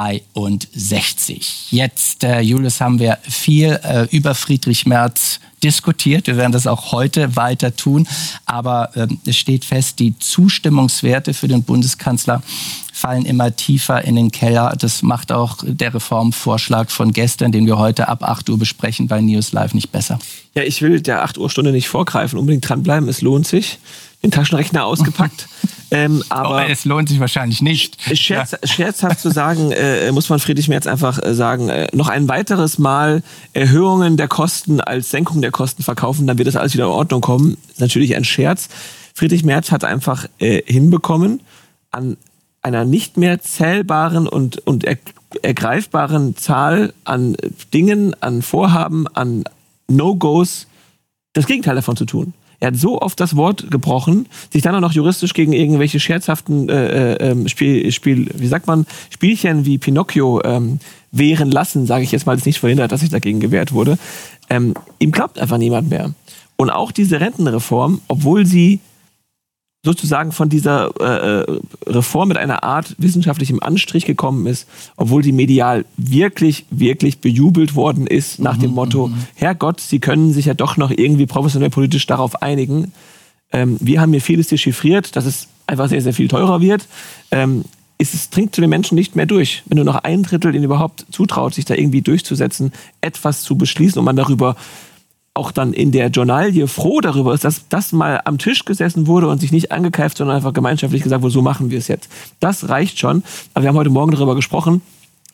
dreiundsechzig. Jetzt, äh, Julius, haben wir viel äh, über Friedrich Merz diskutiert. Wir werden das auch heute weiter tun. Aber äh, es steht fest, die Zustimmungswerte für den Bundeskanzler fallen immer tiefer in den Keller. Das macht auch der Reformvorschlag von gestern, den wir heute ab acht Uhr besprechen bei News Live, nicht besser. Ja, ich will der acht Uhr Stunde nicht vorgreifen. Unbedingt dranbleiben, es lohnt sich. Den Taschenrechner ausgepackt. ähm, aber oh, es lohnt sich wahrscheinlich nicht. Scherz, scherzhaft zu sagen, äh, muss man Friedrich Merz einfach äh, sagen, äh, noch ein weiteres Mal Erhöhungen der Kosten als Senkung der Kosten verkaufen, dann wird das alles wieder in Ordnung kommen. Das ist natürlich ein Scherz. Friedrich Merz hat einfach äh, hinbekommen, an einer nicht mehr zählbaren und, und er, ergreifbaren Zahl an Dingen, an Vorhaben, an No-Gos, das Gegenteil davon zu tun. Er hat so oft das Wort gebrochen, sich dann auch noch juristisch gegen irgendwelche scherzhaften äh, äh, Spiel, Spiel, wie sagt man, Spielchen wie Pinocchio ähm, wehren lassen, sage ich jetzt mal, das nicht verhindert, dass sich dagegen gewehrt wurde. Ähm, ihm glaubt einfach niemand mehr. Und auch diese Rentenreform, obwohl sie sozusagen von dieser äh, Reform mit einer Art wissenschaftlichem Anstrich gekommen ist, obwohl sie medial wirklich, wirklich bejubelt worden ist, nach mhm, dem Motto, mhm. Herrgott, Sie können sich ja doch noch irgendwie professionell politisch darauf einigen. Ähm, wir haben hier vieles dechiffriert, dass es einfach sehr, sehr viel teurer wird. Ähm, ist, es dringt zu den Menschen nicht mehr durch. Wenn nur noch ein Drittel ihnen überhaupt zutraut, sich da irgendwie durchzusetzen, etwas zu beschließen und man darüber auch dann in der Journalie froh darüber ist, dass das mal am Tisch gesessen wurde und sich nicht angekeift, sondern einfach gemeinschaftlich gesagt wurde, so machen wir es jetzt. Das reicht schon. Aber wir haben heute Morgen darüber gesprochen,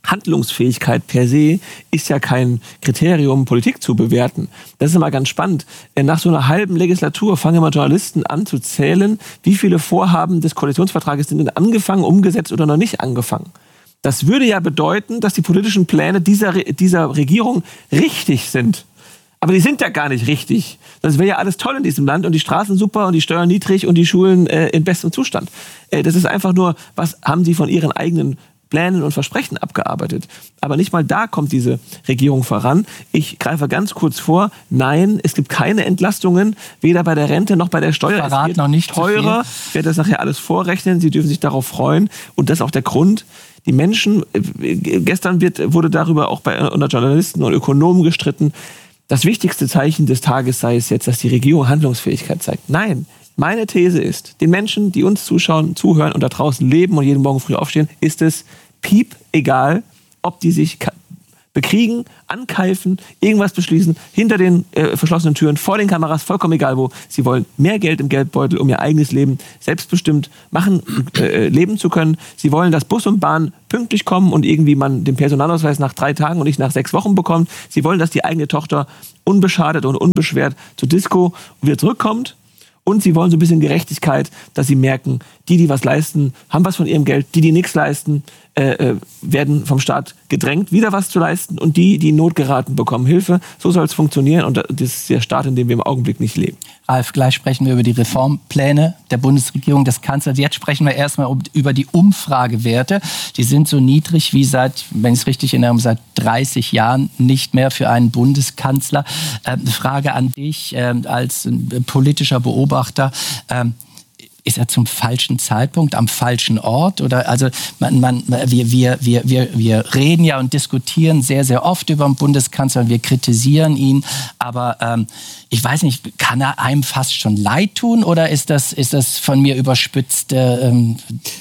Handlungsfähigkeit per se ist ja kein Kriterium, Politik zu bewerten. Das ist immer ganz spannend. Nach so einer halben Legislatur fangen immer Journalisten an zu zählen, wie viele Vorhaben des Koalitionsvertrages sind denn angefangen, umgesetzt oder noch nicht angefangen. Das würde ja bedeuten, dass die politischen Pläne dieser, dieser Regierung richtig sind. Aber die sind ja gar nicht richtig. Das wäre ja alles toll in diesem Land und die Straßen super und die Steuern niedrig und die Schulen äh, in bestem Zustand. Äh, das ist einfach nur, was haben sie von ihren eigenen Plänen und Versprechen abgearbeitet. Aber nicht mal da kommt diese Regierung voran. Ich greife ganz kurz vor. Nein, es gibt keine Entlastungen, weder bei der Rente noch bei der Steuer. Verrat es wird noch nicht teurer. Ich werde das nachher alles vorrechnen. Sie dürfen sich darauf freuen. Und das ist auch der Grund. Die Menschen, gestern wird, wurde darüber auch bei unter Journalisten und Ökonomen gestritten. Das wichtigste Zeichen des Tages sei es jetzt, dass die Regierung Handlungsfähigkeit zeigt. Nein. Meine These ist, den Menschen, die uns zuschauen, zuhören und da draußen leben und jeden Morgen früh aufstehen, ist es piep egal, ob die sich bekriegen, ankeifen, irgendwas beschließen, hinter den äh, verschlossenen Türen, vor den Kameras, vollkommen egal wo. Sie wollen mehr Geld im Geldbeutel, um ihr eigenes Leben selbstbestimmt machen, äh, leben zu können. Sie wollen, dass Bus und Bahn pünktlich kommen und irgendwie man den Personalausweis nach drei Tagen und nicht nach sechs Wochen bekommt. Sie wollen, dass die eigene Tochter unbeschadet und unbeschwert zur Disco wieder zurückkommt. Und sie wollen so ein bisschen Gerechtigkeit, dass sie merken, die, die was leisten, haben was von ihrem Geld. Die, die nichts leisten, äh, werden vom Staat gedrängt, wieder was zu leisten. Und die, die in Not geraten, bekommen Hilfe. So soll es funktionieren. Und das ist der Staat, in dem wir im Augenblick nicht leben. Ralf, gleich sprechen wir über die Reformpläne der Bundesregierung, des Kanzlers. Jetzt sprechen wir erstmal über die Umfragewerte. Die sind so niedrig wie seit, wenn ich es richtig erinnere, seit dreißig Jahren nicht mehr für einen Bundeskanzler. Ähm, Frage an dich ähm, als äh, politischer Beobachter. Ähm, Ist er zum falschen Zeitpunkt, am falschen Ort? Oder also man, man, wir, wir, wir, wir, wir reden ja und diskutieren sehr, sehr oft über den Bundeskanzler und wir kritisieren ihn. Aber ähm, ich weiß nicht, kann er einem fast schon leid tun oder ist das, ist das von mir überspitzt ähm,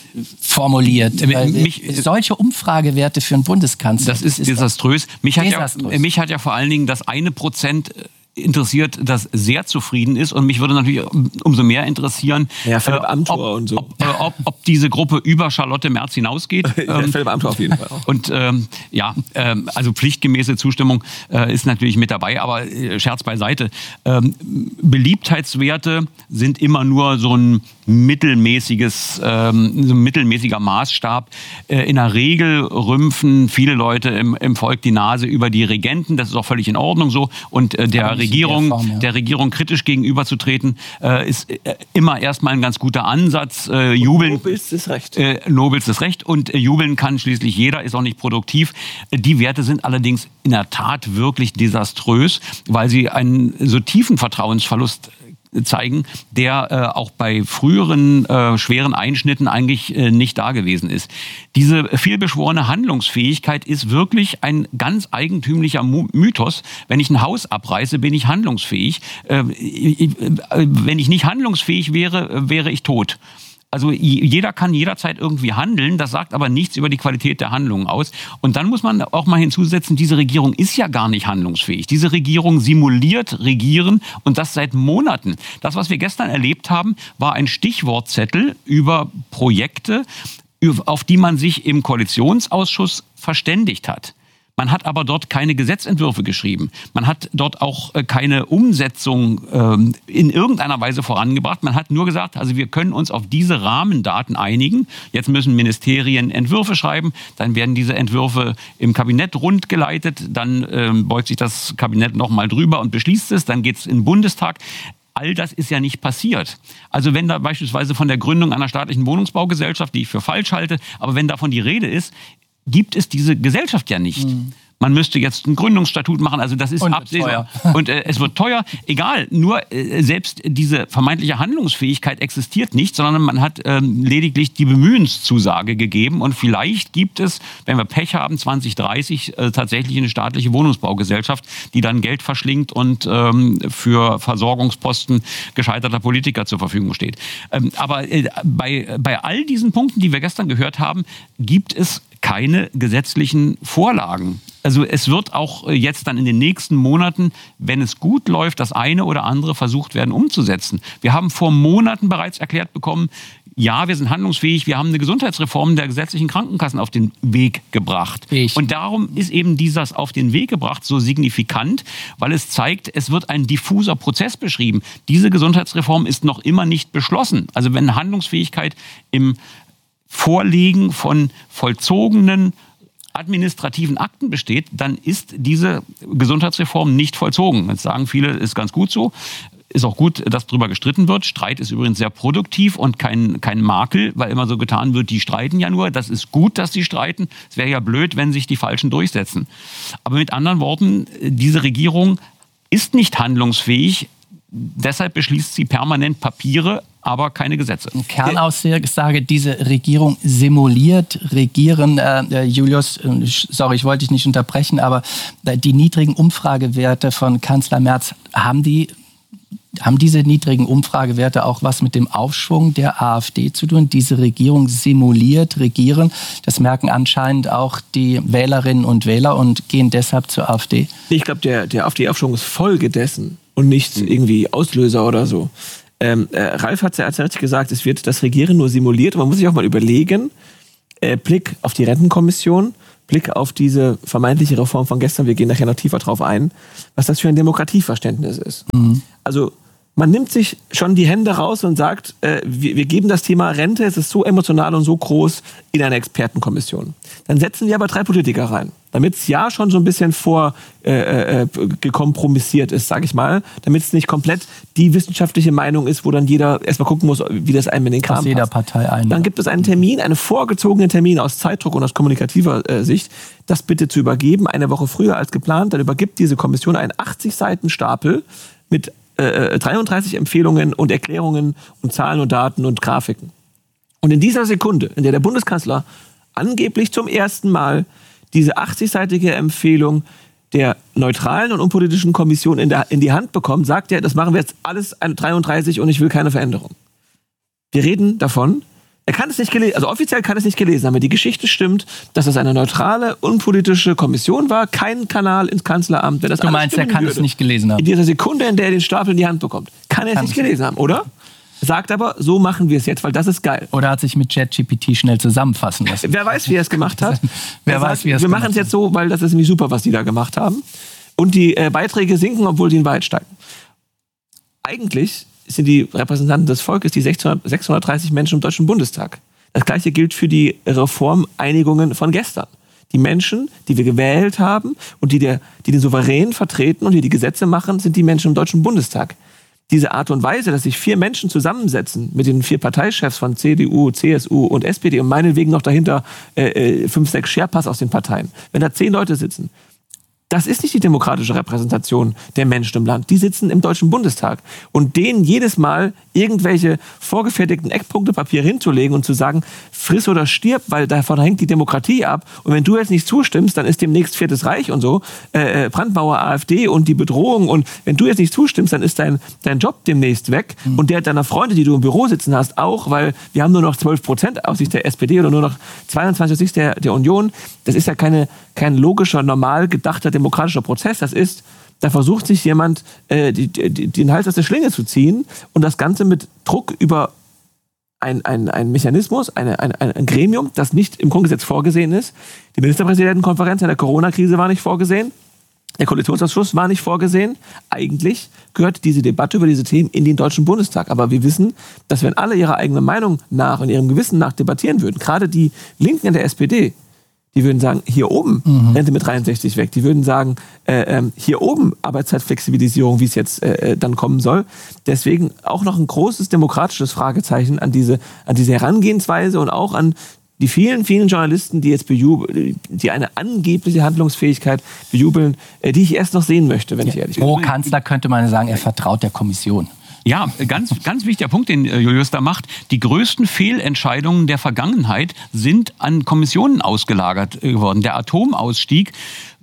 formuliert? Weil, mich, solche Umfragewerte für einen Bundeskanzler. Das ist, ist desaströs. Mich hat, ja, mich hat ja vor allen Dingen das eine Prozent interessiert, das sehr zufrieden ist. Und mich würde natürlich umso mehr interessieren, ja, Philipp Amthor ob, und so. ob, äh, ob, ob diese Gruppe über Charlotte Merz hinausgeht. Ja, ähm, Philipp Amthor auf jeden Fall auch. Und ähm, ja, ähm, also pflichtgemäße Zustimmung äh, ist natürlich mit dabei, aber äh, Scherz beiseite. Ähm, Beliebtheitswerte sind immer nur so ein mittelmäßiges, ähm, so ein mittelmäßiger Maßstab. Äh, in der Regel rümpfen viele Leute im, im Volk die Nase über die Regenten. Das ist auch völlig in Ordnung so. Und äh, der Regierung, der, Form, ja. der Regierung kritisch gegenüberzutreten, äh, ist äh, immer erstmal ein ganz guter Ansatz. Äh, jubeln, nobelstes Recht. Äh, nobelstes Recht. Und äh, jubeln kann schließlich jeder, ist auch nicht produktiv. Äh, die Werte sind allerdings in der Tat wirklich desaströs, weil sie einen so tiefen Vertrauensverlust zeigen, der äh, auch bei früheren äh, schweren Einschnitten eigentlich äh, nicht da gewesen ist. Diese vielbeschworene Handlungsfähigkeit ist wirklich ein ganz eigentümlicher Mythos. Wenn ich ein Haus abreiße, bin ich handlungsfähig. Äh, äh, wenn ich nicht handlungsfähig wäre, wäre ich tot. Also jeder kann jederzeit irgendwie handeln, das sagt aber nichts über die Qualität der Handlungen aus. Und dann muss man auch mal hinzusetzen, diese Regierung ist ja gar nicht handlungsfähig. Diese Regierung simuliert Regieren und das seit Monaten. Das, was wir gestern erlebt haben, war ein Stichwortzettel über Projekte, auf die man sich im Koalitionsausschuss verständigt hat. Man hat aber dort keine Gesetzentwürfe geschrieben. Man hat dort auch keine Umsetzung ähm, in irgendeiner Weise vorangebracht. Man hat nur gesagt, also wir können uns auf diese Rahmendaten einigen. Jetzt müssen Ministerien Entwürfe schreiben. Dann werden diese Entwürfe im Kabinett rundgeleitet. Dann ähm, beugt sich das Kabinett nochmal drüber und beschließt es. Dann geht es in den Bundestag. All das ist ja nicht passiert. Also wenn da beispielsweise von der Gründung einer staatlichen Wohnungsbaugesellschaft, die ich für falsch halte, aber wenn davon die Rede ist, gibt es diese Gesellschaft ja nicht. Mhm. Man müsste jetzt ein Gründungsstatut machen, also das ist absehbar. Und äh, es wird teuer. Egal, nur äh, selbst diese vermeintliche Handlungsfähigkeit existiert nicht, sondern man hat ähm, lediglich die Bemühenszusage gegeben. Und vielleicht gibt es, wenn wir Pech haben, zwanzig dreißig äh, tatsächlich eine staatliche Wohnungsbaugesellschaft, die dann Geld verschlingt und ähm, für Versorgungsposten gescheiterter Politiker zur Verfügung steht. Ähm, aber äh, bei, bei all diesen Punkten, die wir gestern gehört haben, gibt es keine gesetzlichen Vorlagen. Also es wird auch jetzt dann in den nächsten Monaten, wenn es gut läuft, das eine oder andere versucht werden umzusetzen. Wir haben vor Monaten bereits erklärt bekommen, ja, wir sind handlungsfähig, wir haben eine Gesundheitsreform der gesetzlichen Krankenkassen auf den Weg gebracht. Ich. Und darum ist eben dieses auf den Weg gebracht so signifikant, weil es zeigt, es wird ein diffuser Prozess beschrieben. Diese Gesundheitsreform ist noch immer nicht beschlossen. Also wenn Handlungsfähigkeit im Vorlegen von vollzogenen administrativen Akten besteht, dann ist diese Gesundheitsreform nicht vollzogen. Jetzt sagen viele, ist ganz gut so. Ist auch gut, dass darüber gestritten wird. Streit ist übrigens sehr produktiv und kein, kein Makel, weil immer so getan wird, die streiten ja nur. Das ist gut, dass sie streiten. Es wäre ja blöd, wenn sich die Falschen durchsetzen. Aber mit anderen Worten, diese Regierung ist nicht handlungsfähig. Deshalb beschließt sie permanent Papiere, aber keine Gesetze. Kernaussage, diese Regierung simuliert Regieren. Äh, Julius, sorry, ich wollte dich nicht unterbrechen, aber die niedrigen Umfragewerte von Kanzler Merz, haben die Haben diese niedrigen Umfragewerte auch was mit dem Aufschwung der AfD zu tun? Diese Regierung simuliert Regieren. Das merken anscheinend auch die Wählerinnen und Wähler und gehen deshalb zur AfD. Ich glaube, der, der AfD-Aufschwung ist Folge dessen und nicht irgendwie Auslöser oder so. Ähm, äh, Ralf hat es ja richtig gesagt, es wird das Regieren nur simuliert. Und man muss sich auch mal überlegen, äh, Blick auf die Rentenkommission, Blick auf diese vermeintliche Reform von gestern, wir gehen nachher noch tiefer drauf ein, was das für ein Demokratieverständnis ist. Mhm. Also man nimmt sich schon die Hände raus und sagt, äh, wir, wir geben das Thema Rente, es ist so emotional und so groß, in eine Expertenkommission. Dann setzen wir aber drei Politiker rein, damit es ja schon so ein bisschen vor äh, äh, gekompromissiert ist, sage ich mal, damit es nicht komplett die wissenschaftliche Meinung ist, wo dann jeder erstmal gucken muss, wie das einem in den Kram passt. Aus jeder Partei ein. Dann gibt es einen Termin, einen vorgezogenen Termin aus Zeitdruck und aus kommunikativer äh, Sicht, das bitte zu übergeben, eine Woche früher als geplant. Dann übergibt diese Kommission einen achtzig Seiten Stapel mit äh, dreiunddreißig Empfehlungen und Erklärungen und Zahlen und Daten und Grafiken. Und in dieser Sekunde, in der der Bundeskanzler angeblich zum ersten Mal diese achtzig-seitige Empfehlung der neutralen und unpolitischen Kommission in, der, in die Hand bekommt, sagt er, das machen wir jetzt alles dreiunddreißig und ich will keine Veränderung. Wir reden davon, er kann es nicht gelesen, also offiziell kann es nicht gelesen haben, aber die Geschichte stimmt, dass es eine neutrale, unpolitische Kommission war, kein Kanal ins Kanzleramt. Wenn das du meinst, er kann würde, es nicht gelesen haben? In dieser Sekunde, in der er den Stapel in die Hand bekommt, kann er es nicht gelesen haben, oder? Sagt aber, so machen wir es jetzt, weil das ist geil. Oder hat sich mit ChatGPT schnell zusammenfassen lassen. Wer weiß, wie er es gemacht hat. Wer weiß, sagt, wie er es wir gemacht machen es jetzt so, weil das ist nämlich super, was die da gemacht haben. Und die äh, Beiträge sinken, obwohl die in Wahrheit steigen. Eigentlich sind die Repräsentanten des Volkes die sechshundertdreißig Menschen im Deutschen Bundestag. Das Gleiche gilt für die Reformeinigungen von gestern. Die Menschen, die wir gewählt haben und die, der, die den Souverän vertreten und die die Gesetze machen, sind die Menschen im Deutschen Bundestag. Diese Art und Weise, dass sich vier Menschen zusammensetzen mit den vier Parteichefs von C D U, C S U und S P D und meinetwegen noch dahinter äh, fünf, sechs Sherpas aus den Parteien. Wenn da zehn Leute sitzen, das ist nicht die demokratische Repräsentation der Menschen im Land. Die sitzen im Deutschen Bundestag. Und denen jedes Mal irgendwelche vorgefertigten Eckpunktepapier hinzulegen und zu sagen, friss oder stirb, weil davon hängt die Demokratie ab. Und wenn du jetzt nicht zustimmst, dann ist demnächst Viertes Reich und so, äh, Brandmauer, AfD und die Bedrohung. Und wenn du jetzt nicht zustimmst, dann ist dein, dein Job demnächst weg. Mhm. Und der deiner Freunde, die du im Büro sitzen hast, auch, weil wir haben nur noch zwölf Prozent aus Sicht der S P D oder nur noch zweiundzwanzig aus Sicht der, der Union. Das ist ja keine, kein logischer, normal gedachter demokratischer Prozess. Das ist, da versucht sich jemand, äh, die, die, den Hals aus der Schlinge zu ziehen und das Ganze mit Druck über ein, ein, ein Mechanismus, eine, ein, ein Gremium, das nicht im Grundgesetz vorgesehen ist. Die Ministerpräsidentenkonferenz in der Corona-Krise war nicht vorgesehen. Der Koalitionsausschuss war nicht vorgesehen. Eigentlich gehört diese Debatte über diese Themen in den Deutschen Bundestag. Aber wir wissen, dass wenn alle ihrer eigenen Meinung nach und ihrem Gewissen nach debattieren würden, gerade die Linken in der S P D, die würden sagen, hier oben mhm. Rente mit dreiundsechzig weg. Die würden sagen, äh, äh, hier oben Arbeitszeitflexibilisierung, wie es jetzt äh, dann kommen soll. Deswegen auch noch ein großes demokratisches Fragezeichen an diese, an diese Herangehensweise und auch an die vielen, vielen Journalisten, die jetzt bejubeln, die eine angebliche Handlungsfähigkeit bejubeln, äh, die ich erst noch sehen möchte, wenn ja. ich ehrlich bin. Pro Kanzler könnte man sagen, er vertraut der Kommission. Ja, ganz, ganz wichtiger Punkt, den Julius da macht. Die größten Fehlentscheidungen der Vergangenheit sind an Kommissionen ausgelagert worden. Der Atomausstieg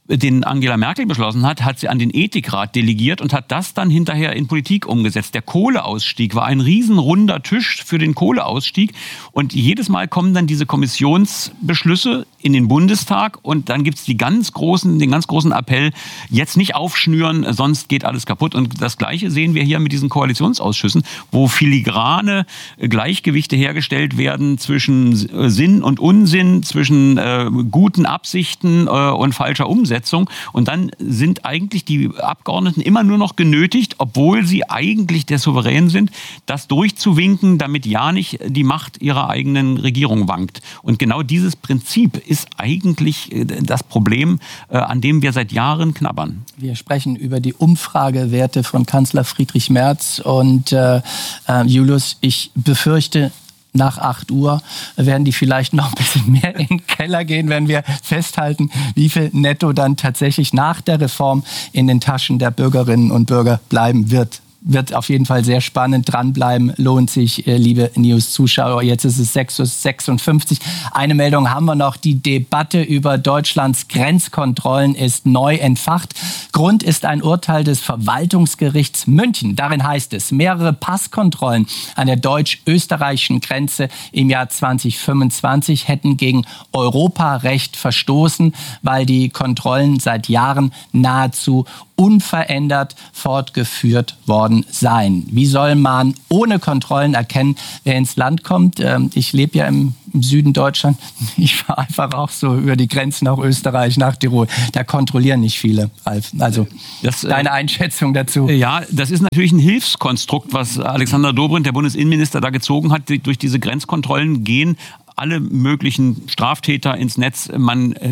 den Angela Merkel beschlossen hat, hat sie an den Ethikrat delegiert und hat das dann hinterher in Politik umgesetzt. Der Kohleausstieg war ein riesenrunder Tisch für den Kohleausstieg und jedes Mal kommen dann diese Kommissionsbeschlüsse in den Bundestag und dann gibt's die ganz großen, den ganz großen Appell, jetzt nicht aufschnüren, sonst geht alles kaputt. Und das Gleiche sehen wir hier mit diesen Koalitionsausschüssen, wo filigrane Gleichgewichte hergestellt werden zwischen Sinn und Unsinn, zwischen äh, guten Absichten äh, und falscher Umsetzung. Und dann sind eigentlich die Abgeordneten immer nur noch genötigt, obwohl sie eigentlich der Souverän sind, das durchzuwinken, damit ja nicht die Macht ihrer eigenen Regierung wankt. Und genau dieses Prinzip ist eigentlich das Problem, an dem wir seit Jahren knabbern. Wir sprechen über die Umfragewerte von Kanzler Friedrich Merz und äh, äh, Julius, ich befürchte, nach acht Uhr werden die vielleicht noch ein bisschen mehr in den Keller gehen, wenn wir festhalten, wie viel netto dann tatsächlich nach der Reform in den Taschen der Bürgerinnen und Bürger bleiben wird. Wird auf jeden Fall sehr spannend. Dranbleiben lohnt sich, liebe News-Zuschauer. Jetzt ist es sechs Uhr sechsundfünfzig. Eine Meldung haben wir noch. Die Debatte über Deutschlands Grenzkontrollen ist neu entfacht. Grund ist ein Urteil des Verwaltungsgerichts München. Darin heißt es, mehrere Passkontrollen an der deutsch-österreichischen Grenze im Jahr zwanzig fünfundzwanzig hätten gegen Europarecht verstoßen, weil die Kontrollen seit Jahren nahezu unverändert fortgeführt worden seien. Wie soll man ohne Kontrollen erkennen, wer ins Land kommt? Ich lebe ja im Süden Deutschland. Ich fahre einfach auch so über die Grenzen nach Österreich, nach Tirol. Da kontrollieren nicht viele, Ralf. Also das, deine Einschätzung dazu? Ja, das ist natürlich ein Hilfskonstrukt, was Alexander Dobrindt, der Bundesinnenminister, da gezogen hat. Durch diese Grenzkontrollen gehen alle möglichen Straftäter ins Netz. Man äh,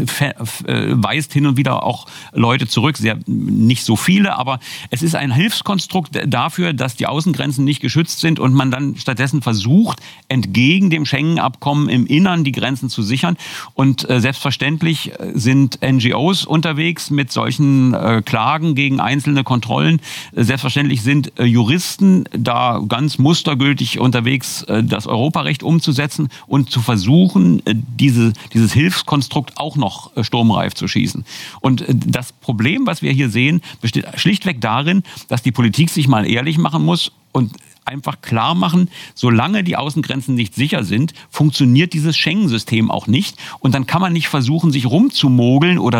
weist hin und wieder auch Leute zurück, sehr nicht so viele, aber es ist ein Hilfskonstrukt dafür, dass die Außengrenzen nicht geschützt sind und man dann stattdessen versucht, entgegen dem Schengen-Abkommen im Innern die Grenzen zu sichern. Und äh, selbstverständlich sind N G Os unterwegs mit solchen äh, Klagen gegen einzelne Kontrollen. Äh, selbstverständlich sind äh, Juristen da ganz mustergültig unterwegs, äh, das Europarecht umzusetzen und zu versuchen, versuchen, diese, dieses Hilfskonstrukt auch noch sturmreif zu schießen. Und das Problem, was wir hier sehen, besteht schlichtweg darin, dass die Politik sich mal ehrlich machen muss und einfach klar machen, solange die Außengrenzen nicht sicher sind, funktioniert dieses Schengen-System auch nicht. Und dann kann man nicht versuchen, sich rumzumogeln oder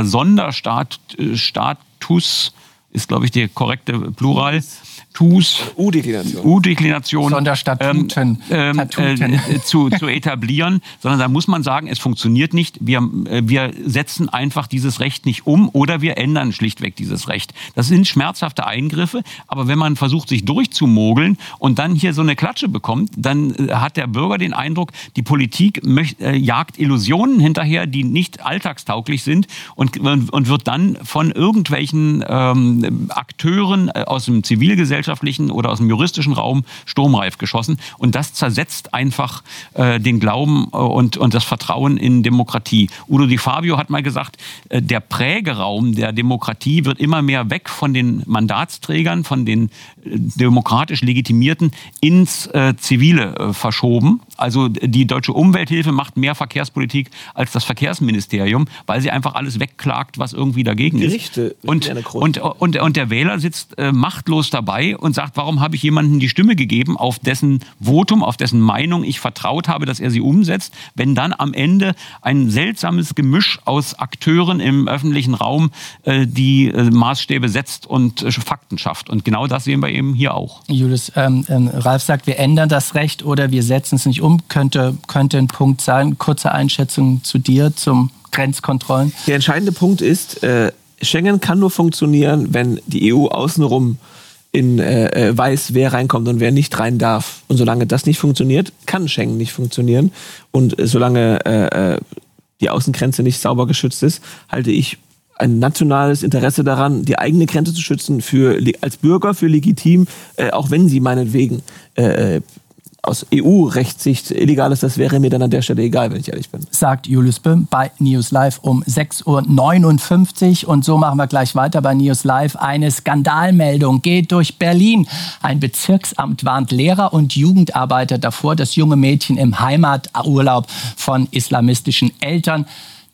Sonderstatus, ist glaube ich der korrekte Plural, Tus, U-Deklination, U-Deklination Sonderstatuten ähm, äh, zu, zu etablieren, sondern da muss man sagen, es funktioniert nicht. Wir, wir setzen einfach dieses Recht nicht um oder wir ändern schlichtweg dieses Recht. Das sind schmerzhafte Eingriffe, aber wenn man versucht, sich durchzumogeln und dann hier so eine Klatsche bekommt, dann hat der Bürger den Eindruck, die Politik möcht, äh, jagt Illusionen hinterher, die nicht alltagstauglich sind und, und wird dann von irgendwelchen ähm, Akteuren aus dem Zivilgesellschaft oder aus dem juristischen Raum sturmreif geschossen. Und das zersetzt einfach äh, den Glauben und, und das Vertrauen in Demokratie. Udo Di Fabio hat mal gesagt, äh, der Prägeraum der Demokratie wird immer mehr weg von den Mandatsträgern, von den äh, demokratisch Legitimierten ins äh, Zivile äh, verschoben. Also die Deutsche Umwelthilfe macht mehr Verkehrspolitik als das Verkehrsministerium, weil sie einfach alles wegklagt, was irgendwie dagegen Gerichte ist. Und, und, und, und der Wähler sitzt äh, machtlos dabei und sagt, warum habe ich jemandem die Stimme gegeben, auf dessen Votum, auf dessen Meinung ich vertraut habe, dass er sie umsetzt, wenn dann am Ende ein seltsames Gemisch aus Akteuren im öffentlichen Raum äh, die äh, Maßstäbe setzt und äh, Fakten schafft. Und genau das sehen wir eben hier auch. Julius, ähm, ähm, Ralf sagt, wir ändern das Recht oder wir setzen es nicht um. Könnte, könnte ein Punkt sein. Kurze Einschätzung zu dir, zum Grenzkontrollen. Der entscheidende Punkt ist, äh, Schengen kann nur funktionieren, wenn die E U außenrum in, äh, weiß, wer reinkommt und wer nicht rein darf. Und solange das nicht funktioniert, kann Schengen nicht funktionieren. Und äh, solange äh, die Außengrenze nicht sauber geschützt ist, halte ich ein nationales Interesse daran, die eigene Grenze zu schützen, für, als Bürger für legitim, äh, auch wenn sie meinetwegen äh, aus E U-Rechtssicht illegal ist, das wäre mir dann an der Stelle egal, wenn ich ehrlich bin. Sagt Julius Böhm bei News Live um sechs Uhr neunundfünfzig. Und so machen wir gleich weiter bei News Live. Eine Skandalmeldung geht durch Berlin. Ein Bezirksamt warnt Lehrer und Jugendarbeiter davor, dass junge Mädchen im Heimaturlaub von islamistischen Eltern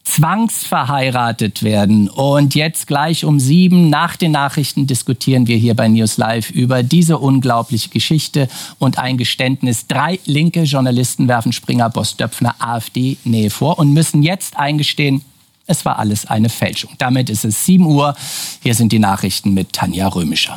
zwangsverheiratet werden. Und jetzt gleich um sieben nach den Nachrichten diskutieren wir hier bei News Live über diese unglaubliche Geschichte und ein Geständnis. Drei linke Journalisten werfen Springer-Boss Döpfner AfD-Nähe vor und müssen jetzt eingestehen, es war alles eine Fälschung. Damit ist es sieben Uhr. Hier sind die Nachrichten mit Tanja Römischer.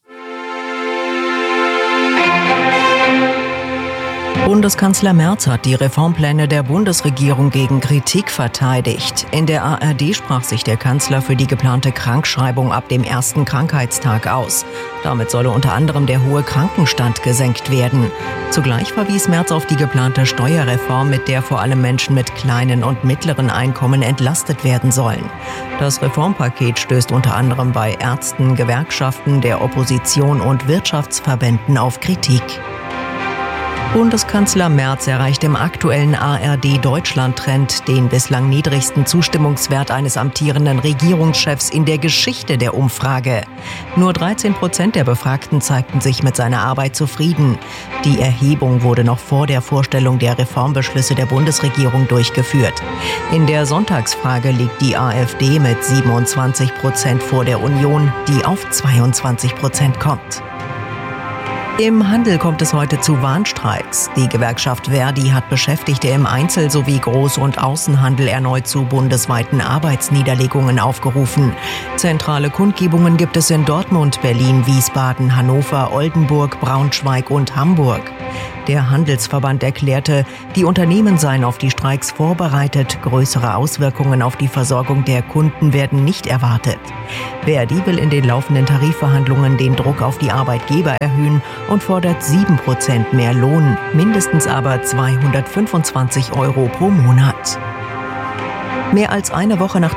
Bundeskanzler Merz hat die Reformpläne der Bundesregierung gegen Kritik verteidigt. In der A R D sprach sich der Kanzler für die geplante Krankschreibung ab dem ersten Krankheitstag aus. Damit solle unter anderem der hohe Krankenstand gesenkt werden. Zugleich verwies Merz auf die geplante Steuerreform, mit der vor allem Menschen mit kleinen und mittleren Einkommen entlastet werden sollen. Das Reformpaket stößt unter anderem bei Ärzten, Gewerkschaften, der Opposition und Wirtschaftsverbänden auf Kritik. Bundeskanzler Merz erreicht im aktuellen A R D-Deutschland-Trend den bislang niedrigsten Zustimmungswert eines amtierenden Regierungschefs in der Geschichte der Umfrage. Nur dreizehn Prozent der Befragten zeigten sich mit seiner Arbeit zufrieden. Die Erhebung wurde noch vor der Vorstellung der Reformbeschlüsse der Bundesregierung durchgeführt. In der Sonntagsfrage liegt die AfD mit siebenundzwanzig Prozent vor der Union, die auf zweiundzwanzig Prozent kommt. Im Handel kommt es heute zu Warnstreiks. Die Gewerkschaft Verdi hat Beschäftigte im Einzel- sowie Groß- und Außenhandel erneut zu bundesweiten Arbeitsniederlegungen aufgerufen. Zentrale Kundgebungen gibt es in Dortmund, Berlin, Wiesbaden, Hannover, Oldenburg, Braunschweig und Hamburg. Der Handelsverband erklärte, die Unternehmen seien auf die Streiks vorbereitet, größere Auswirkungen auf die Versorgung der Kunden werden nicht erwartet. Verdi will in den laufenden Tarifverhandlungen den Druck auf die Arbeitgeber erhöhen und fordert sieben Prozent mehr Lohn, mindestens aber zweihundertfünfundzwanzig Euro pro Monat. Mehr als eine Woche nach